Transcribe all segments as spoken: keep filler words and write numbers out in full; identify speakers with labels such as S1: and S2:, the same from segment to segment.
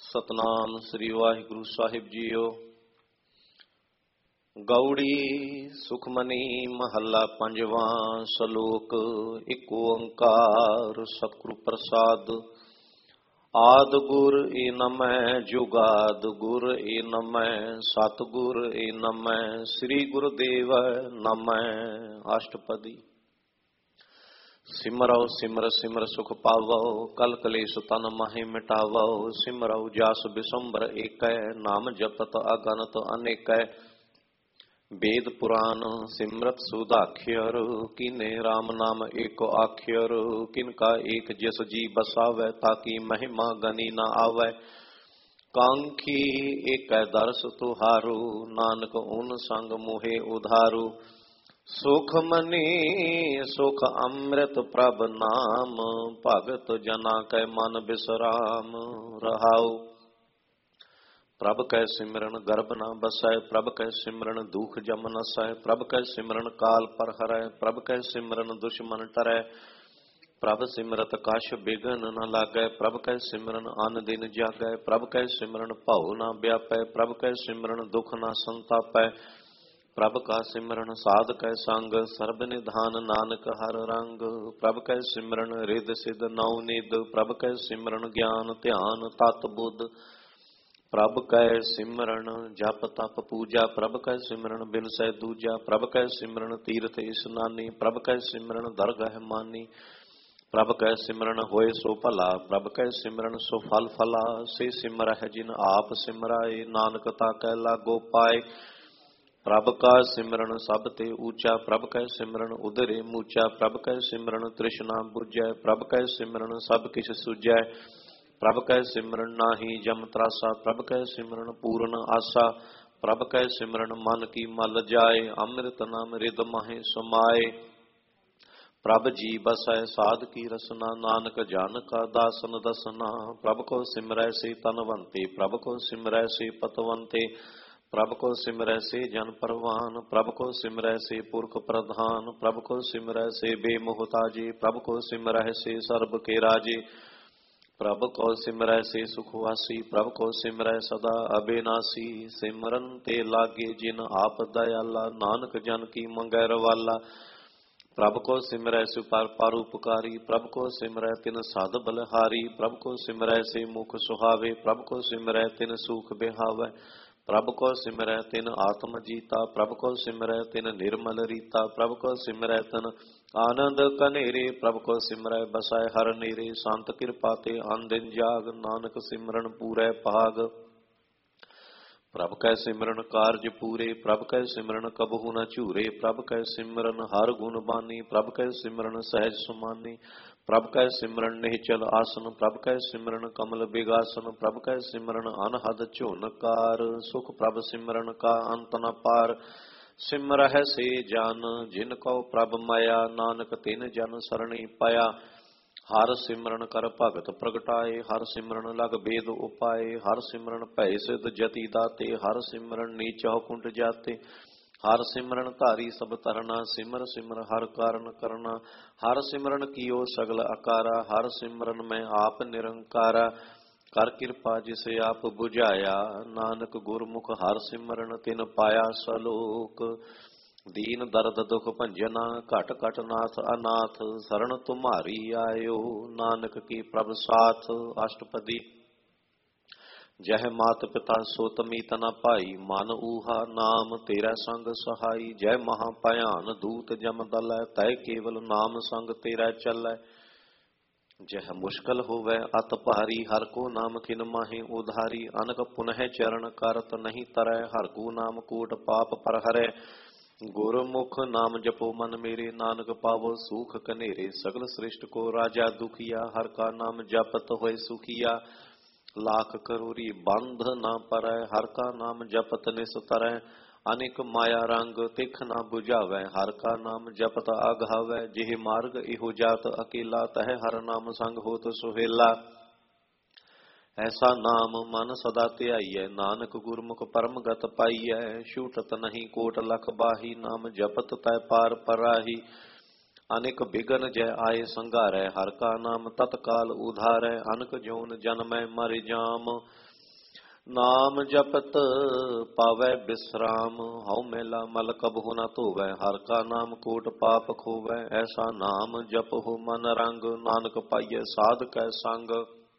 S1: ਸਤਨਾਮ ਸ੍ਰੀ ਵਾਹਿਗੁਰੂ ਸਾਹਿਬ JIO. Gauri Sukhmani ਮਹੱਲਾ ਪੰਜਵਾਂ। ਸ਼ਲੋਕ। ਇੱਕ ਓੰਕਾਰ ਸਤਿਗੁਰੂ ਪ੍ਰਸਾਦ। ਆਦ ਗੁਰ ਏ ਨਮੈ, ਜੁਗਾਦ ਗੁਰ ਏ ਨਮੈ, ਸਤਿਗੁਰ ਏ ਨਮੈ, ਸ੍ਰੀ ਗੁਰੁਦੇਵ ਨਮੈ। ਅਸ਼ਟਪਦੀ। ਸਿਮਰਉ ਸਿਮਰ ਸਿਮਰ ਸੁਖ ਪਾਵਉ, ਕਲ ਕਲੇਸ਼ ਤਨ ਮਾਹਿ ਮਿਟਾਵਉ। ਸਿਮਰਉ ਜਸ ਬਿਸੰਬਰ ਏਕੈ, ਨਾਮ ਜਪਤ ਅਗਨਤ ਅਨੇਕੈ। ਵੇਦ ਪੁਰਾਨ ਸਿਮਰਤ ਸੁਦਾਖਿਅਰ, ਕੀਨੇ ਰਾਮ ਨਾਮ ਏਕੋ ਆਖਿਅਰ। ਕਿਨ ਕਾ ਏਕ ਜਿਸ ਜੀ ਬਸਾਵੈ, ਤਾਕੀ ਮਹਿਮਾ ਗਨੀ ਨਾ ਆਵੈ। ਕਾਂਖੀ ਏਕੈ ਦਰਸ ਤੁਹਾਰੂ, ਨਾਨਕ ਓਨ ਸੰਗ ਮੋਹਿ ਉਧਾਰੂ। ਸੁਖ ਮਨੀ ਸੁਖ ਅੰਮ੍ਰਿਤ ਪ੍ਰਭ ਨਾਮ, ਭਗਤ ਜਨਾ ਕੈ ਮਨ ਬਿਸਰਾਮ। ਰਹਾਉ। ਪ੍ਰਭ ਕੈ ਸਿਮਰਨ ਗਰਭ ਨ ਬਸੈ, ਪ੍ਰਭ ਕੈ ਸਿਮਰਨ ਦੁਖ ਜਮ ਨਸੈ। ਪ੍ਰਭ ਕੈ ਸਿਮਰਨ ਕਾਲ ਪਰ ਹਰੈ, ਪ੍ਰਭ ਕੈ ਸਿਮਰਨ ਦੁਸ਼ਮਨ ਟਰੈ। ਪ੍ਰਭ ਸਿਮਰਤ ਕਛ ਬਿਘਨ ਨ ਲਾਗੈ, ਪ੍ਰਭ ਕੈ ਸਿਮਰਨ ਅਨ ਦਿਨ ਜਾਗੈ। ਪ੍ਰਭ ਕੈ ਸਿਮਰਨ ਭਉ ਨ ਵਿਆਪੈ, ਪ੍ਰਭ ਕੈ ਸਿਮਰਨ ਦੁਖ ਨ ਸੰਤਾਪੈ। ਪ੍ਰਭ ਕਾ ਸਿਮਰਨ ਸਾਧ ਕੈ ਸੰਗ, ਸਰਬ ਨਿਧਾਨ ਨਾਨਕ ਹਰ ਰੰਗ। ਪ੍ਰਭ ਕੈ ਸਿਮਰਨ ਰਿੱਧ ਸਿੱਧ ਨਉ ਨਿਧ, ਪ੍ਰਭ ਕੈ ਸਿਮਰਨ ਗਿਆਨ ਧਿਆਨ ਤਤ ਬੁੱਧ। ਪ੍ਰਭ ਕੈ ਸਿਮਰਨ ਜਪ ਤਪ ਪੂਜਾ, ਪ੍ਰਭ ਕੈ ਸਿਮਰਨ ਬਿਨਸੈ ਦੂਜਾ। ਪ੍ਰਭ ਕੈ ਸਿਮਰਨ ਤੀਰਥ ਇਸਨਾਨੀ, ਪ੍ਰਭ ਕੈ ਸਿਮਰਨ ਦਰਗਹਿ ਮਾਨੀ। ਪ੍ਰਭ ਕੈ ਸਿਮਰਨ ਹੋਏ ਸੋ ਭਲਾ, ਪ੍ਰਭ ਕੈ ਸਿਮਰਨ ਸੋ ਫਲ ਫਲਾ। ਸੇ ਸਿਮਰਹਿ ਜਿਨ ਆਪ ਸਿਮਰਾਏ, ਨਾਨਕ ਤਾ ਕੈ ਲਾਗੋ ਪਾਏ। ਪ੍ਰਭ ਕਾ ਸਿਮਰਨ ਸਭ ਤੇ ਊਚਾ, ਪ੍ਰਭ ਕੈ ਸਿਮਰਨ ਉਦਰੇ ਮੂਚਾ। ਪ੍ਰਭ ਕੈ ਸਿਮਰਨ ਤ੍ਰਿਸ਼ਨਾ ਬੁਝੈ, ਪ੍ਰਭ ਕੈ ਸਿਮਰਨ ਸਭ ਕਿਛ ਸੁਝੈ। ਪ੍ਰਭ ਕੈ ਸਿਮਰਨ ਨਾਹੀ ਜਮ ਤਰਾਸਾ, ਪ੍ਰਭ ਕੈ ਸਿਮਰਨ ਪੂਰਨ ਆਸਾ। ਪ੍ਰਭ ਕੈ ਸਿਮਰਨ ਮਨ ਕੀ ਮਲ ਜਾਏ, ਅੰਮ੍ਰਿਤ ਨਾਮ ਰਿਦ ਮਾਹਿ ਸਮਾਏ। ਪ੍ਰਭ ਜੀ ਬਸੈ ਸਾਧ ਕੀ ਰਸਨਾ, ਨਾਨਕ ਜਨ ਕਾ ਦਾਸਨ ਦਸਨਾ। ਪ੍ਰਭ ਕੋ ਸਿਮਰੈ ਸੇ ਤਨਵੰਤੇ, ਪ੍ਰਭ ਕੋ ਸਿਮਰੈ ਸੇ ਪਤਵੰਤੇ। ਪ੍ਰਭ ਕੋ ਸਿਮਰੈ ਸੇ ਜਨ ਪਰਵਾਨ, ਪ੍ਰਭ ਕੋ ਸਿਮਰੈ ਸੇ ਪੁਰਖ ਪ੍ਰਧਾਨ। ਪ੍ਰਭ ਕੋ ਸਿਮਰੈ ਸੇ ਬੇਮੁਹਤਾਜੀ, ਪ੍ਰਭ ਕੋ ਸਿਮਰੈ ਸੇ ਸਰਬ ਕੇ ਰਾਜੇ। ਪ੍ਰਭ ਕੋ ਸਿਮਰੈ ਸੇ ਸੁਖਵਾਸੀ, ਪ੍ਰਭ ਕੋ ਸਿਮਰੈ ਸਦਾ ਅਬਿਨਾਸੀ। ਸਿਮਰਨ ਤੇ ਲਾਗੇ ਜਿਨ ਆਪ ਦਇਆਲਾ, ਨਾਨਕ ਜਨ ਕੀ ਮੰਗੈ ਰਵਾਲਾ। ਪ੍ਰਭ ਕੋ ਸਿਮਰੈ ਸੁ ਪਰ ਪਰਉਪਕਾਰੀ, ਪ੍ਰਭ ਕੋ ਸਿਮਰੈ ਤਿਨ ਸਦ ਬਲਹਾਰੀ। ਪ੍ਰਭ ਕੋ ਸਿਮਰੈ ਸੇ ਮੁਖ ਸੁਹਾਵੇ, ਪ੍ਰਭ ਕੋ ਸਿਮਰੈ ਤਿਨ ਸੂਖ ਬਿਹਾਵੈ। ਪ੍ਰਭ ਕੋ ਸਿਮਰੈ ਤਿਨ ਆਤਮ ਜੀਤਾ, ਪ੍ਰਭ ਕੋ ਸਿਮਰੈ ਤਿਨ ਨਿਰਮਲ ਰੀਤਾ। ਪ੍ਰਭ ਕੋ ਸਿਮਰੈ ਤਿਨ ਆਨੰਦ ਕਨੇਰੇ, ਪ੍ਰਭ ਕੋ ਸਿਮਰੈ ਬਸੈ ਹਰ ਨੇਰੇ। ਸੰਤ ਕਿਰਪਾ ਤੇ ਅਨ ਦਿਨ ਜਾਗ, ਨਾਨਕ ਸਿਮਰਨ ਪੂਰੈ ਭਾਗ। ਪ੍ਰਭ ਕੈ ਸਿਮਰਨ ਕਾਰਜ ਪੂਰੇ, ਪ੍ਰਭ ਕੈ ਸਿਮਰਨ ਕਬਹੂ ਨ ਝੂਰੇ। ਪ੍ਰਭ ਕੈ ਸਿਮਰਨ ਹਰ ਗੁਣ ਬਾਨੀ, ਪ੍ਰਭ ਕੈ ਸਿਮਰਨ ਸਹਿਜ ਸੁਮਾਨੀ। ਪ੍ਰਭ ਕੈ ਸਿਮਰਨ ਨਿਹਚਲ ਆਸਨ, ਪ੍ਰਭ ਕੈ ਸਿਮਰਨ ਕਮਲ ਬਿਗਾਸਨ। ਪ੍ਰਭ ਕੈ ਸਿਮਰਨ ਅਨਹਦ ਝੁਨਕਾਰ, ਸੁਖ ਪ੍ਰਭ ਸਿਮਰਨ ਕਾ ਅੰਤ ਨ ਪਾਰ। ਸਿਮਰਹਿ ਸੇ ਜਨ ਜਿਨ ਕਉ ਪ੍ਰਭ ਮਾਇਆ, ਨਾਨਕ ਤਿਨ ਜਨ ਸਰਣੀ ਪਾਇਆ। ਹਰ ਸਿਮਰਨ ਕਰ ਭਗਤ ਪ੍ਰਗਟਾਏ, ਹਰ ਸਿਮਰਨ ਲਗ ਬੇਦ ਉਪਾਏ। ਹਰ ਸਿਮਰਨ ਭੈ ਸਿਧ ਜਤੀ ਦਾਤੇ, ਹਰ ਸਿਮਰਨ ਨੀਚਹੁ ਕੁੰਟ ਜਾਤੇ। ਹਰ ਸਿਮਰਨ ਧਾਰੀ ਸਭ ਤਰਨਾ, ਸਿਮਰ ਸਿਮਰ ਹਰ ਕਾਰਨ ਕਰਨਾ। ਹਰ ਸਿਮਰਨ ਕੀਓ ਸਗਲ ਆਕਾਰਾ, ਹਰ ਸਿਮਰਨ ਮੈਂ ਆਪ ਨਿਰੰਕਾਰਾ। ਕਰ ਕਿਰਪਾ ਜਿਸ ਆਪ ਬੁਝਾਇਆ, ਨਾਨਕ ਗੁਰਮੁਖ ਹਰ ਸਿਮਰਨ ਤਿਨ ਪਾਇਆ। ਸਲੋਕ। ਦੀਨ ਦਰਦ ਦੁਖ ਭੰਜਨਾ, ਘਟ ਘਟ ਨਾਥ ਅਨਾਥ। ਸਰਣ ਤੁਮਾਰੀ ਆਇਓ, ਨਾਨਕ ਕੀ ਪ੍ਰਭ ਸਾਥ। ਅਸ਼ਟਪਦੀ। ਜਹ ਮਾਤ ਪਿਤਾ ਸੋ ਤਮੀਤ ਨ ਭਾਈ, ਮਨ ਊਹਾ ਨਾਮ ਤੇਰਾ ਸੰਗ ਸਹਾਈ। ਜੈ ਮਹਾ ਭਿਆਨ ਦੂਤ ਜਮ ਦਲੈ, ਤੈ ਕੇਵਲ ਨਾਮ ਸੰਗ ਤੇਰਾ ਚੱਲੈ। ਜਹ ਮੁਸ਼ਕਲ ਹੋਵੈ ਅਤ ਭਾਰੀ, ਹਰ ਕੋ ਨਾਮ ਖਿਨ ਮਾਹਿ ਉਧਾਰੀ। ਅਨਕ ਪੁਨਹ ਚਰਨ ਕਰਤ ਨਹੀਂ ਤਰੈ, ਹਰ ਕੋ ਨਾਮ ਕੋਟ ਪਾਪ ਪਰ ਹਰੈ। ਗੁਰਮੁਖ ਨਾਮ ਜਪੋ ਮਨ ਮੇਰੇ, ਨਾਨਕ ਪਾਵੋ ਸੂਖ ਕਨੇਰੇ। ਸਗਲ ਸ੍ਰਿਸ਼ਟ ਕੋ ਰਾਜਾ ਦੁਖੀਆ, ਹਰ ਕਾ ਨਾਮ ਜਪਤ ਹੋਏ ਸੁਖੀਆ। ਲਾਖ ਕਰੋਰੀ ਬੰਧ ਨਾ ਪਰੈ, ਹਰ ਕਾ ਨਾਮ ਜਪਤ ਨਿਸਤਰੈ। ਅਨੇਕ ਮਾਇਆ ਰੰਗ ਤਿਖ ਨਾ 부ਝਾਵੈ, ਹਰ ਕਾ ਨਾਮ ਜਪਤ ਆਘਾਵੈ। ਜਿਹ ਮਾਰਗ ਇਹੋ ਜਾਤ ਅਕੇਲਾ, ਤਹ ਹਰ ਨਾਮ ਸੰਗ ਹੋਤ ਸੁਹੇਲਾ। ਐਸਾ ਨਾਮ ਮਨ ਸਦਾ ਧਿਆਈਐ, ਨਾਨਕ ਗੁਰਮੁਖ ਪਰਮ ਗਤ ਪਾਈਐ। ਛੂਟਤ ਨਹੀਂ ਕੋਟ ਲਖ ਬਾਹੀ, ਨਾਮ ਜਪਤ ਤੈ ਪਾਰ ਪਰਾਹੀ। ਅਨੇਕ ਬਿਗਨ ਜੈ ਆਏ ਸੰਘਾਰੈ, ਹਰ ਕਾ ਨਾਮ ਤਤਕਾਲ ਉਧਾਰੈ। ਅਨਕ ਜੋਨ ਜਨਮੈ ਮਰਿ ਜਾਮ, नाम जपत पावै विश्राम, हऊ मैला मल कबहु न धोवै, हर का नाम कोट पाप खोवै। ऐसा नाम जपहु मन रंग, नानक पाइयै साध कै संग।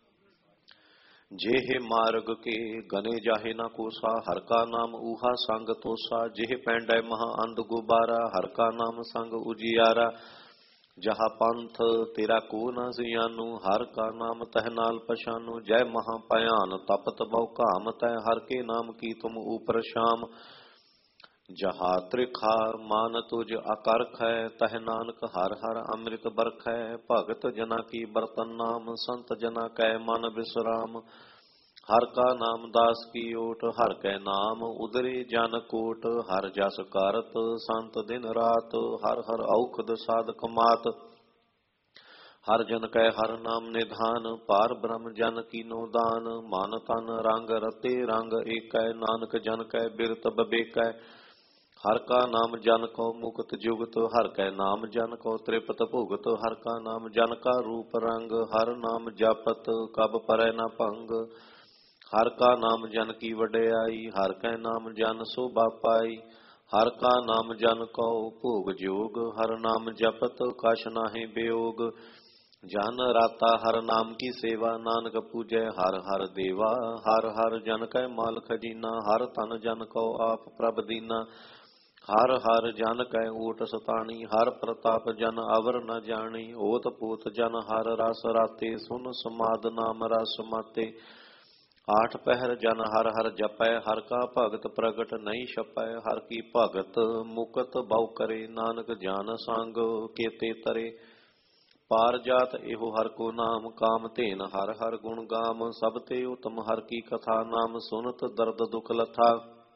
S1: जेह मार्ग के गने जाहे न कोसा, हर का नाम ऊहा संग तोसा। जेह पैंडै महा अंध गुबारा, हर का नाम संग उजियारा। जहा पंथ तेरा को न जियानु, हर का नाम तह नाल पछानु। जय महा भयान तपत बहु काम, तय हर के नाम की तुम ऊपर शाम। जहा त्रिखा मान तुझ अकरख है, तह नानक हर हर अमृत बरख है। भगत जना की बरतन नाम, संत जना कै मन विश्राम। हर का नाम दास की ओट, हर कै नाम उदरे जन कोट। हर जस कारत संत दिन रात, हर हर औखद साधक मात। हर जन कै हर नाम निधान, पार ब्रह्म जन कीनो दान। मन तन रंग रते रंग एकै, नानक जन कै बिरत बबेकै। हर का नाम जन को मुक्त जुगत, हर कै नाम जन को त्रिपत भुगत। हर का नाम जन का रूप रंग, हर नाम जपत कब परै न भंग। हर का नाम जन की वड्याई, हर कै नाम जन शोभा पाई। हर का नाम जन को भोग जोग, हर नाम जपत कछ नाहि वियोग। जन राता हर नाम की सेवा, नानक पूजै हर हर देवा। हर हर जन कै माल खजीना, हर तन जन को आप प्रभ दीना। हर हर जन कै ऊट सतानी, हर प्रताप जन अवर न जानी। ओत पोत जन हर रस राते, सुन समाद नाम रस माते। आठ पहर जन हर हर जपै, हर का भगत प्रगट नहीं छपै। हर की भगत मुकत बहु करे, नानक जान संग केते तरे। पार जात एहो हर को नाम, काम तेन हर हर गुण गाम। सब ते उत्तम हर की कथा, नाम सुनत दर्द दुख लथा।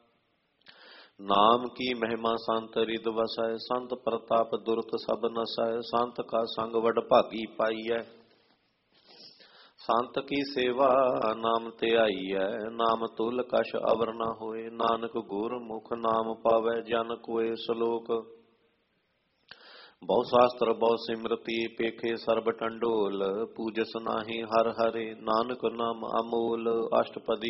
S1: नाम की महिमा संत रिद वसै, संत प्रताप दुरत सब नसै। संत का संग वड भागी पाईऐ, संत की सेवा नाम ते आई है। नाम तुल कछ अवर न होए, नानक गुर मुख नाम पावै जन कोय सलोक। बहु शास्त्र बहु सिमरती, पेखे सर्ब टंडोल। पूजस नाहि हर हरे, नानक नाम अमोल। अष्टपदी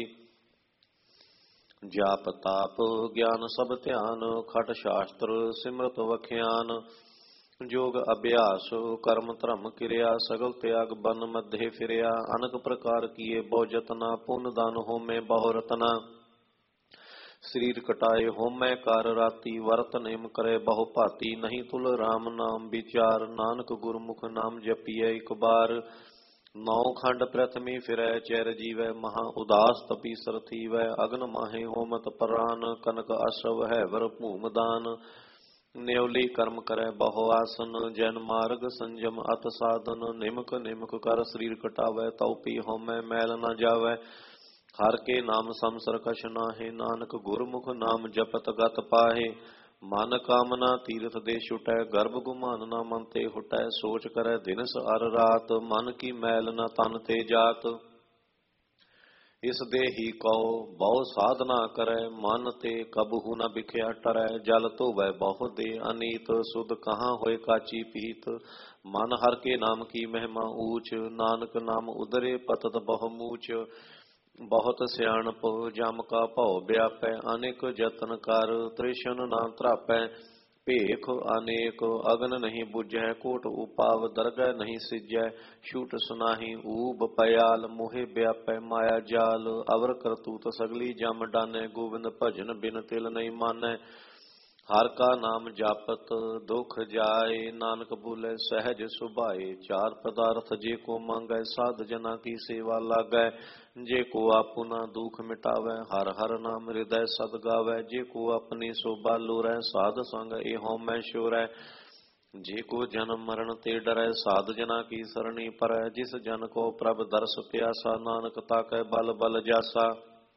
S1: जाप ताप ज्ञान सब ध्यान, खट शास्त्र सिमरत वख्यान। जोग अभ्यास कर्म धर्म क्रिया, सगल त्याग बन मध्य फिरया। अनक प्रकार किए बहु जतना, पुन दान होमे बहु रतना। शरीर कटाए होमै कार राती, वरत नेम करे बहु भाती। नहीं तुल राम नाम विचार, नानक गुरमुख नाम जपिए एक बार। नौ खंड प्रथमी फिरै चैर जीवै, महा उदास तपीसर थीवै। अग्न माहे होमत प्राण, कनक अशव है वर भूम दान। न्योली कर्म करे बहु आसन, जैन मार्ग संजम अत साधन। निमक निमक कर शरीर कटावै, तौ पी होमै मैल न जावै। हर के नाम समसर कछ नाहि, नानक गुरमुख नाम जपत गत पाहे। मन कामना तीरथ दे छुटै, गर्भ गुमान न मन ते हुटै। सोच करे दिनस अर रात, मन की मैल न तन ते जात। इस देही कहो बहु साधना करे, मन ते कबहु न बिख्या टरै। जल धोवै बहु दे अनीत, सुध कहाँ होए काची पीत। मन हर के नाम की महिमा ऊंच, नानक नाम उदरे पतत बहु मूच। बहुत सियाणप जम का भौ व्यापै, अनेक जतन कर तृष्ण न त्रापै। भेख अनेक अगन नहीं बुझै, कोट उपाव दरगह नहीं सिजै। छूट सुनाही ऊब पयाल, मोहे व्यापै माया जाल। अवर करतूत सगली जम डानै, गोविंद भजन बिन तिल नहीं मानै। हर का नाम जापत दुख जाए, नानक बोले सहज सुभाए। चार पदार्थ जे को मांगै, साध जना की सेवा लागै। जे को आपुना दुख मिटावै, हर हर नाम हृदय सद गावै। जे को अपनी शोभा लोरै, साध संग ए होमै शोरै। जे को जन्म मरण ते डरै, साध जना की सरणी परै। जिस जन को प्रभ दर्श प्यासा, नानक ताकै बल बल जासा।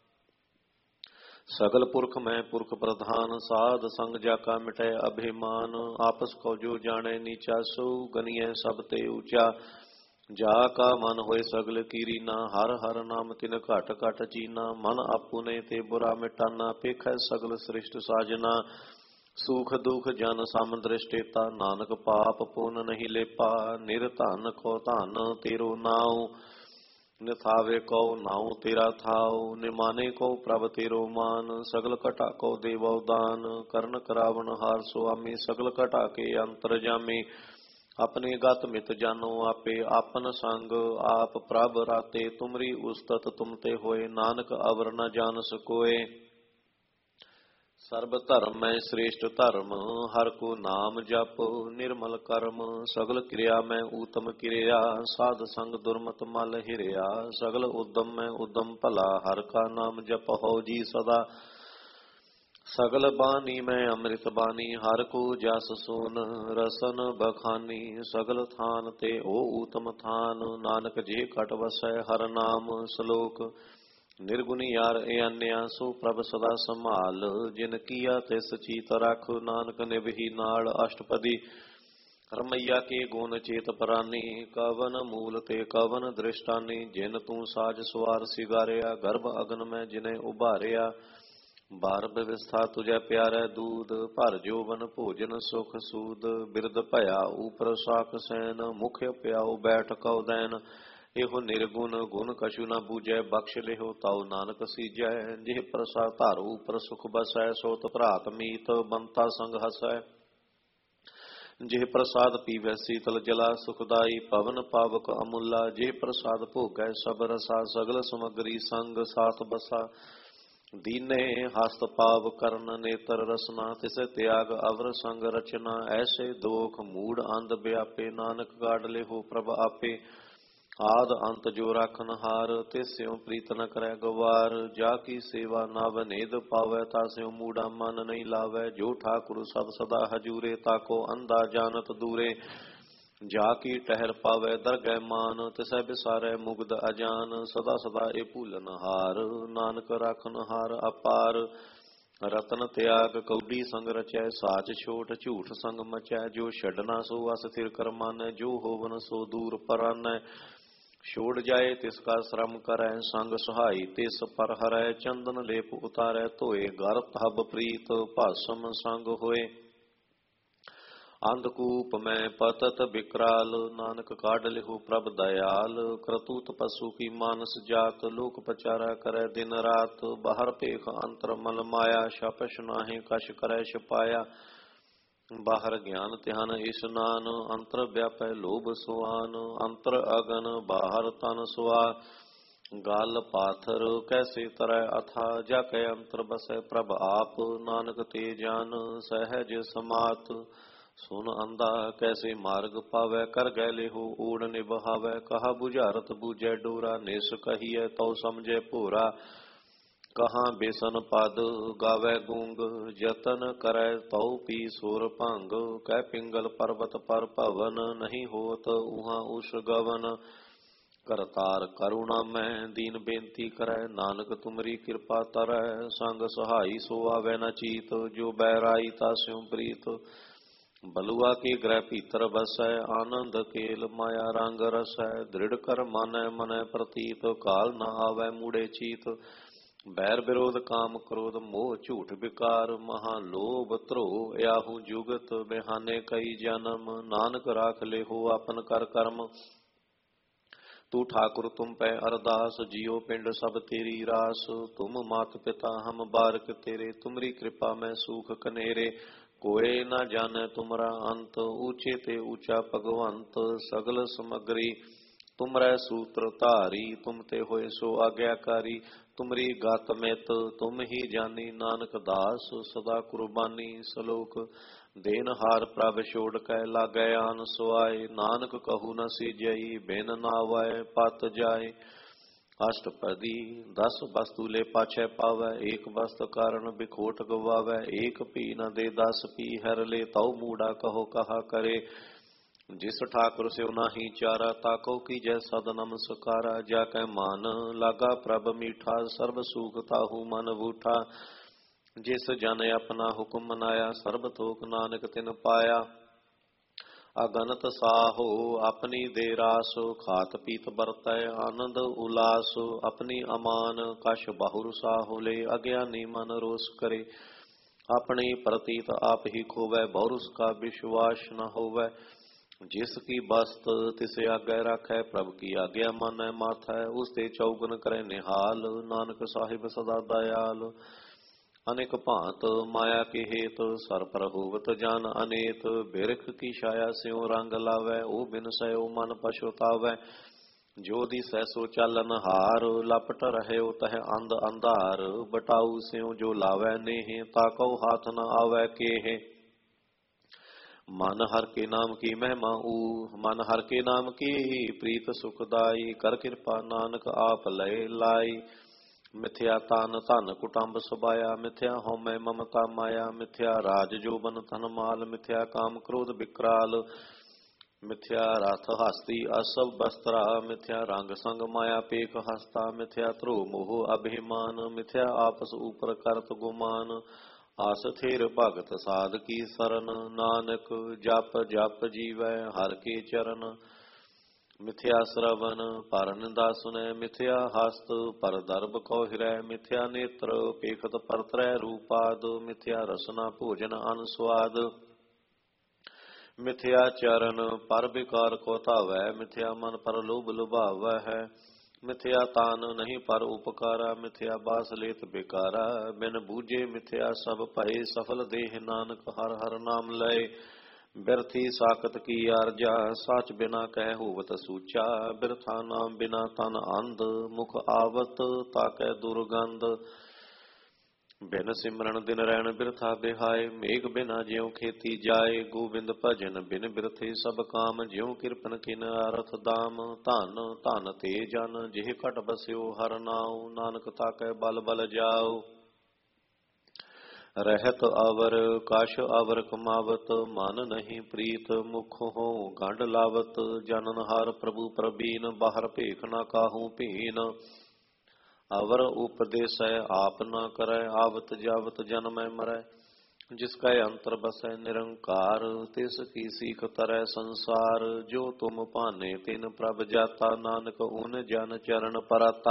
S1: सगल पुरख में पुरख प्रधान, साध संग जाका मिटै अभिमान। आपस को जो जाने नीचा, सो गनिय सब ते ऊंचा। जाका मन होए सगल कीरीना, हर हर नाम तिन घट घट चीना। मन आपुने ते बुरा मिटाना, पेखै सगल सृष्ट साजना। सुख दुख जन सम दृष्टेता, नानक पाप पुन नहीं लेपा। निरधन को धन तेरो नाउ, निथावे को नाऊ तेरा थाओ, निमाने को प्रभ तेरो मान। सगल कटा को देवो दान, कर्ण करावन हार स्वामी। सगल कटा के अंतर जामे, अपने गत मित जानो आपे। आपन संग आप प्रभ राते, तुमरी उस्तत तुमते होए। नानक अवर न जान सकोए, सर्ब धर्म में श्रेष्ठ धर्म। हर को नाम जप निर्मल कर्म, सगल क्रिया में उत्तम क्रिया। साध संग दुर्मत मल हिरिया, सगल उद्यम में उद्यम भला। हर का नाम जप हो जी सदा, सगल बानी में अमृत बानी। हर को जस सोन रसन बखानी, सगल थान ते ओ उत्तम थान। नानक जे कट वसै हर नाम, श्लोक निर्गुणी यार ए अन्या। सो प्रभ सदा संभाल, जिन किया तिस चीत रख। नानक निभही नाल अष्टपदी, रमैया के गुण चेत परानी। कवन मूल ते कवन दृष्टानी, जिन तू साज सवार सिगारिया। गर्भ अगन में जिने उभारिया, बार व्यवस्था तुझे प्यारे दूध। भर जोवन भोजन सुख सूद, बिरद भया ऊपर साख सैन। मुख प्याओ बैठ कौ दैन, एहो निर्गुण गुण कछु न बूझै। बख्श लेहो ताऊ नानक सीजै, जिह प्रसाद धारो ऊपर सुख बसै। सोत भरात मीत बंता संग हसै, जिह प्रसाद पीवै शीतल जला। सुखदाई पवन पावक अमूला, जिह प्रसाद भोगै सब रसा। सगल समग्री संग साथ बसा, दीने हस्त पाव करण नेत्र रसना। तिस त्याग अवर संग रचना, ऐसे दोख मूड अंध व्यापे। नानक गाड़ लेहो प्रभ आपे, आद अंत जो राखन हार। तिस स्यों प्रीत न करै गवार, जाकी सेवा नाव नेद पावै। ता स्यों मूढ़ा मन नहीं लावै, जो ठाकुर सब सदा हजूरे। ताको अंधा जानत दूरे, जाकी टहर पावै दरगह मान। तिसै बिसारै मुग्ध अजान, सदा सदा ए भूलन हार। नानक राखन हार अपार, रतन त्याग कौडी संग रचै। साच छोट झूठ संग मचै, जो छड़ना सो अस्थिर कर मानै। जो होवन सो दूर परानै, छोड़ जाए तिसका श्रम करै। संग सहाई तिस पर हरै, चंदन लेप उतारै। धोए घर तब प्रीत, भाषम संग होए। अंधकूप में पतत विकराल, नानक काढ़ लिहु प्रभ दयाल। क्रतूत पशु की मानस जात, लोक पचारा करे दिन रात। बाहर पेख अंतर मल माया, छपश नाहि कछ करे छपाया। बाहर ज्ञान ध्यान स्नान, अंतर व्यापै लोभ सुआन। अंतर अगन बाहर तन सुआ, गाल पाथर कैसे तरह अथा। जाकै अंतर बसै प्रभ आप, नानक ते जान सहज समात। सुन अंधा कैसे मार्ग पावै, कर गै लेहो ऊड़ निबहावै। कहा बुझारत बूझै डोरा, निस कहिए तो समझे भोरा। कहाँ बेसन पद गावै गूंग, जतन करै तौ पी सुर भंग। कै पिंगल पर्वत पर भवन, नहीं होत उहाँ उस गवन। करतार करुणा में दीन बेनती करै, नानक तुमरी कृपा तरै। संग सहाई सो आवै न चीत, जो बैराई ता स्यों प्रीत। बलुआ के ग्रह भीतर बसै, आनंद केल माया रंग रसै। दृढ़ कर मानै मनै प्रतीत, काल न आवै मूढ़े चीत। बैर विरोध काम क्रोध मोह झूठ विकार, महा लोभ ध्रोह याहू जुगत। बिहाने कई जन्म, नानक राख ले हो अपन कर कर्म। तू ठाकुर तुम पै अरदास, जियो पिंड सब तेरी रास। तुम मात पिता हम बारक तेरे, तुमरी कृपा में सुख कनेरे। कोई न जाने तुमरा अंत, ऊंचे ते ऊंचा भगवंत। सगल समग्री तुमरै सूत्र धारी, तुम ते होए सो आज्ञाकारी। तुमरी गत मित तुम ही जानी, नानक दास सदा कुर्बानी। सलोक देन हार प्रभ छोड़ कै, लागै आन सुआए। नानक कहू न सीजई, बिन नावै पत जाए। अष्टपदी दस वस्तु ले पाछै पावै, एक वस्तु कारण बिखोट गवावै। एक पी न दे दस पी, हर ले तौ मूढ़ा कहो कहा करे। जिस ठाकुर से नाही चारा, ताको की जय सद नमस्कारा। जाकै मान लागा प्रभ मीठा, सर्ब सुख ताहू मन बूठा। जिस जन अपना हुक्म मनाया, सर्ब थोक नानक तिन पाया। अगनत साहो अपनी दे रास, खात पीत बरतै आनंद उलास। अपनी अमान कश बाहुर साहो ले, अज्ञानी मन रोष करे। अपनी प्रतीत आप ही खोवै, बहुरुष का विश्वास न होवै। जिस की बस्त तिसे आगे रखै, प्रभ की आज्ञा मानै माथै, उस ते चौगन करे निहाल, नानक साहिब सदा दयाल। अनेक भांत माया के हेत, सर पर होवत जान अनेत, बिरख की छाया स्यों रंग लावै, ओ बिन सयो मन पछुतावै। जो दिसै सो चालन हार, लपट रहे तह अंध अंधार, बटाऊ स्यों जो लावै नेह, ताकौ हाथ न आवै केह। मन हर के नाम की महिमा ऊ, मन हर के नाम की प्रीत सुखदाई, कर कृपा नानक आप लय लाई। मिथ्या तान धन कुटुंब सुबाया, मिथ्या होमै ममता माया, मिथ्या राज जोबन धन माल, मिथ्या काम क्रोध विकराल। मिथ्या रथ हस्ती असव वस्त्रा, मिथ्या रंग संग माया पेख हस्ता, मिथ्या ध्रुव मोह अभिमान, मिथ्या आपस ऊपर करत गुमान। आस थिर भगत साध की सरन, नानक जप जप जीवै हर के चरण। मिथ्या श्रवण पर निंदा सुनै, मिथ्या हस्त पर दर्भ कौ हिरै, मिथ्या नेत्र पेखत पर त्रै रूपाद, मिथ्या रसना भोजन अनुस्वाद। मिथ्या चरण पर विकार को धावै, मिथ्या मन पर लोभ लुभावै है। मिथ्या तान नहीं पर उपकारा, मिथ्या बास लेत बेकारा। बिन बूझे मिथ्या सब भय, सफल देह नानक हर हर नाम लय। बिरथी साकत की आरजा, साच बिना कह होवत सूचा। बिरथा नाम बिना तन अंध, मुख आवत ताकै दुर्गंध। बिन सिमरन दिन रैन बिरथा बिहाय, मेघ बिना ज्यों खेती जाय। गोविंद भजन बिन बिरथे सब काम, ज्यों किरपन किन अरथ दाम। धन धन ते जन जिह घट बस्यो हर नाउ, नानक ताकै बल बल जाओ। रहत अवर कश अवर कमावत, मन नहीं प्रीत मुख हो गंढ लावत। जनन हार प्रभु प्रबीन, बाहर भेख न काहू भीन। अवर उपदेश आप न करै, आवत जावत जन्मै मरै। जिसका अंतर बसै निरंकार, तिस की सीख तरੈ संसार। जो तुम पाने तिन प्रभ जाता, नानक उन जन चरण पराता।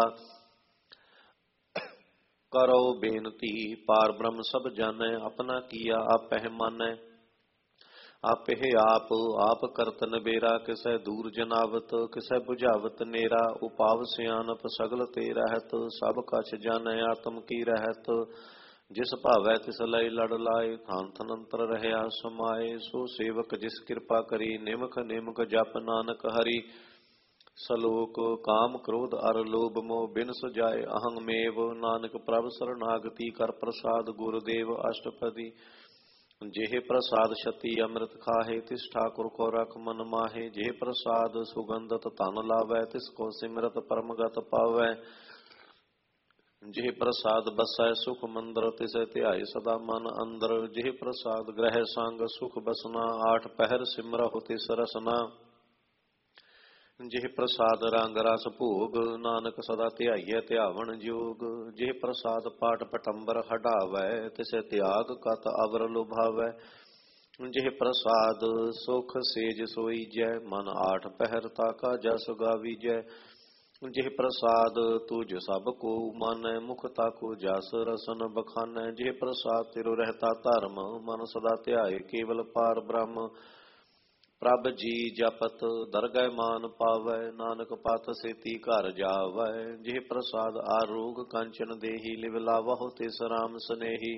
S1: करो बेनती पार ब्रह्म सब जानै, अपना किया आपह मानै। आपह आप आप करत नबेरा, किसै दूर जनावत किसै बुझावत नेरा। उपाव सियानप सगल ते रहत, सब कछ जानै आत्म की रहत। जिस भावै तिस लय लड़ लाए, थान थन अंतर रहया समाए। सो सेवक जिस कृपा करी, निमख निमख जप नानक हरि। सलोक काम क्रोध अर लोभ मोह, बिन सुजाए अहंग मेव। नानक प्रभ शरणागति कर प्रसाद, गुरुदेव अष्टपदी। जेह प्रसाद छति अमृत खाहे, तिस ठाकुर को रख मन माहे। जेह प्रसाद सुगंधत तन लावै, तिसको सिमरत परमगत पावै। जेह प्रसाद बसै सुख मंदर, तिसे ध्याय सदा मन अंदर। जेह प्रसाद ग्रह संग सुख बसना, आठ पहर सिमरहु तिस रसना। जेह प्रसाद रंग रस भोग, नानक सदा ध्याइयै ध्यावण जोग। जेह प्रसाद पाठ पटंबर हटावै, तिसे त्याग कत अवर लुभावै। जेह प्रसाद सुख सेज सोईजै, मन आठ पहर ताका जस गावीजै। जेह प्रसाद तुझ सब को मानै, मुख ताको जस रसन बखानै। जेह प्रसाद तिरु रहता धर्म, मन सदा ध्याए केवल पार ब्रह्म। प्रभ जी जपत दरगह मान पावै, नानक पत सेती घर जावै। जेह प्रसाद आरोग कंचन देही, लिव लावहु तिस राम सनेही।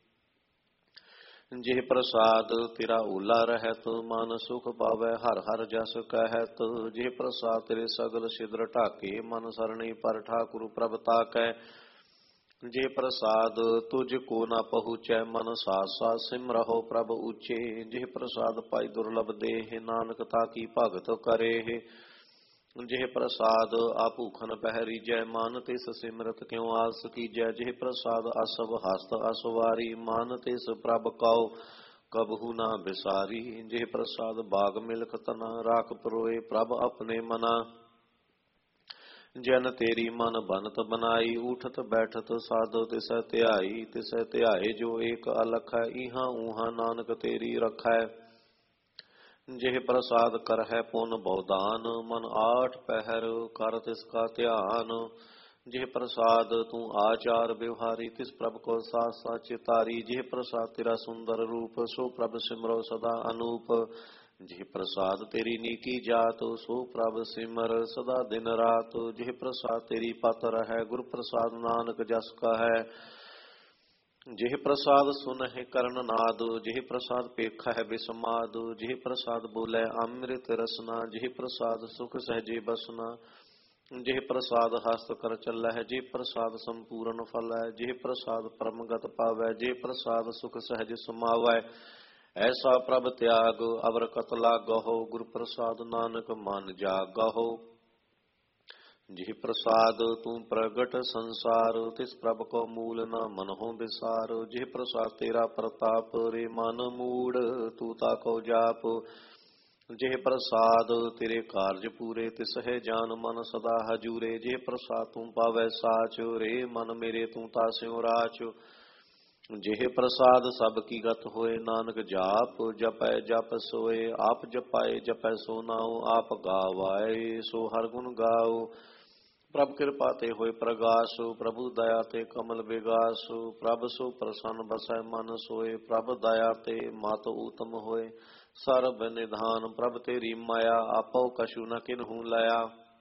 S1: जेह प्रसाद तिरा ओला रहत, मन सुख पावै हर हर जस कहत। जेह प्रसाद तिरे सगल छिद्र ढाके, मन सरणी पर ठाकुर प्रभ ताकै। जे प्रसाद तुझको न पहुँचै, मन साथ साथ सिमरहो प्रभ ऊचे। जेह प्रसाद पाई दुर्लभ देह, नानक ताकी भगत करे। जेह प्रसाद आभूखन पहरीजै, मान तिस सिमरत क्यों आस कीजै। जेह प्रसाद असव हस्त असवारी, मान तिस प्रभ कौ कबहू ना बिसारी। जेह प्रसाद बाग मिलख तना, राख परोए प्रभ अपने मना। जन तेरी मन बनत बनाई, उठत बैठत साध तिसै ध्याई। तिसै ध्याए जो एक अलख है, इहाँ ऊहाँ नानक तेरी रखै। जेह प्रसाद करहै पुन बहुदान, मन आठ पहर कर तिसका ध्यान। जेह प्रसाद तू आचार व्यवहारी, तिस प्रभ को साथ साथ चितारी। जेह प्रसाद तेरा सुंदर रूप, सो प्रभ सिमरो सदा अनूप। ਜਿਹ ਪ੍ਰਸਾਦ ਤੇਰੀ ਨੀਕੀ ਜਾਤ, ਸੋ ਪ੍ਰਭ ਸਿਮਰ ਸਦਾ ਦਿਨ ਰਾਤ। ਜਿਹ ਪ੍ਰਸਾਦ ਤੇਰੀ ਪਤ ਰਹੈ, ਗੁਰ ਪ੍ਰਸਾਦ ਨਾਨਕ ਜਸ ਕਹੈ। ਜਿਹ ਪ੍ਰਸਾਦ ਸੁਨਹਿ ਕਰਨ ਨਾਦ, ਜਿਹ ਪ੍ਰਸਾਦ ਪੇਖੈ ਬਿਸਮਾਦ। ਜਿਹ ਪ੍ਰਸਾਦ ਬੋਲੇ ਅੰਮ੍ਰਿਤ ਰਸਨਾ, ਜਿਹ ਪ੍ਰਸਾਦ ਸੁਖ ਸਹਿਜੇ ਬਸਨਾ। ਜਿਹ ਪ੍ਰਸਾਦ ਹਸਤ ਕਰ ਚੱਲੈ, ਜਿਹ ਪ੍ਰਸਾਦ ਸੰਪੂਰਨ ਫਲੈ। ਜਿਹ ਪ੍ਰਸਾਦ ਪਰਮਗਤ ਪਾਵੈ, ਜਿਹ ਪ੍ਰਸਾਦ ਸੁਖ ਸਹਿਜ ਸਮਾਵੈ। ਐਸਾ ਪ੍ਰਭ ਤਿਆਗ ਅਵਰ ਕਤ ਲਾਗਹੁ, ਗੁਰ ਪ੍ਰਸਾਦ ਨਾਨਕ ਮਨ ਜਾਗਹੁ। ਜਿਹ ਪ੍ਰਸਾਦ ਤੂੰ ਪ੍ਰਗਟ ਸੰਸਾਰ, ਤਿਸ ਪ੍ਰਭ ਕੋ ਮੂਲ ਨ ਮਨਹੁ ਵਿਸਾਰ। ਜਿਹ ਪ੍ਰਸਾਦ ਤੇਰਾ ਪ੍ਰਤਾਪ, ਰੇ ਮਨ ਮੂੜ ਤੂੰ ਤਾਕੋ ਜਾਪ। ਜਿਹ ਪ੍ਰਸਾਦ ਤੇਰੇ ਕਾਰਜ ਪੂਰੇ, ਤਿਸ ਹੈ ਜਾਨ ਮਨ ਸਦਾ ਹਜੂਰੇ। ਜਿਹ ਪ੍ਰਸਾਦ ਤੂੰ ਪਾਵੈ ਸਾਚ, ਰੇ ਮਨ ਮੇਰੇ ਤੂੰ ਤਾਸਿਉ ਰਾਚ। ਜਿਹ ਪ੍ਰਸਾਦ ਸਭ ਕੀ ਗਤ ਹੋਏ, ਨਾਨਕ ਜਾਪ ਜਪੈ ਜਪ ਸੋਏ। ਆਪ ਜਪਾਏ ਜਪੈ ਸੋ ਨਾਉ, ਆਪ ਗਾਵਾਏ ਸੋ ਹਰ ਗੁਣ ਗਾਓ। ਪ੍ਰਭ ਕਿਰਪਾ ਤੇ ਹੋਏ ਪ੍ਰਗਾਸੁ, ਪ੍ਰਭੂ ਦਇਆ ਤੇ ਕਮਲ ਵਿਗਾਸੁ। ਪ੍ਰਭ ਸੋ ਪ੍ਰਸੰਨ ਬਸੈ ਮਨ ਸੋਏ, ਪ੍ਰਭ ਦਇਆ ਤੇ ਮਤ ਊਤਮ ਹੋਏ। ਸਰਬ ਨਿਧਾਨ ਪ੍ਰਭ ਤੇਰੀ ਮਾਇਆ, ਆਪੋ ਕਛੂ ਨ ਕਿਨਹੂ ਲਿਆ।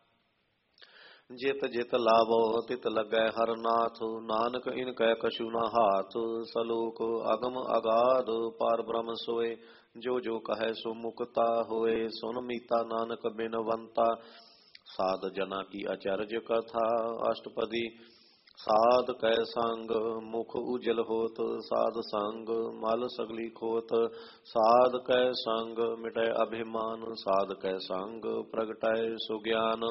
S1: ਜਿਤ ਜਿਤ ਲਾਵੋ ਤਿਤ ਲੱਗੈ ਹਰ ਨਾਥ, ਨਾਨਕ ਇਨ ਕੈ ਕਛੂ ਨ ਹਾਥ। ਸਲੋਕ ਅਗਮ ਅਗਾਧ ਪਾਰ ਬ੍ਰਹਮ ਸੋਏ, ਜੋ ਜੋ ਕਹੈ ਸੋ ਮੁਕਤਾ ਹੋਏ। ਸੁਨ ਮੀਤਾ ਨਾਨਕ ਬਿਨਵੰਤਾ, ਸਾਧ ਜਨਾ ਕੀ ਅਚਰਜ ਕਥਾ। ਅਸ਼ਟਪਦੀ ਸਾਧ ਕੈ ਸੰਗ ਮੁਖ ਉਜਲ ਹੋਤ, ਸਾਧ ਸੰਗ ਮਲ ਸਗਲੀ ਖੋਤ। ਸਾਧ ਕੈ ਸੰਗ ਮਿਟੈ ਅਭਿਮਾਨ, ਸਾਧ ਕੈ ਸੰਗ ਪ੍ਰਗਟੈ ਸੁਗਿਆਨ।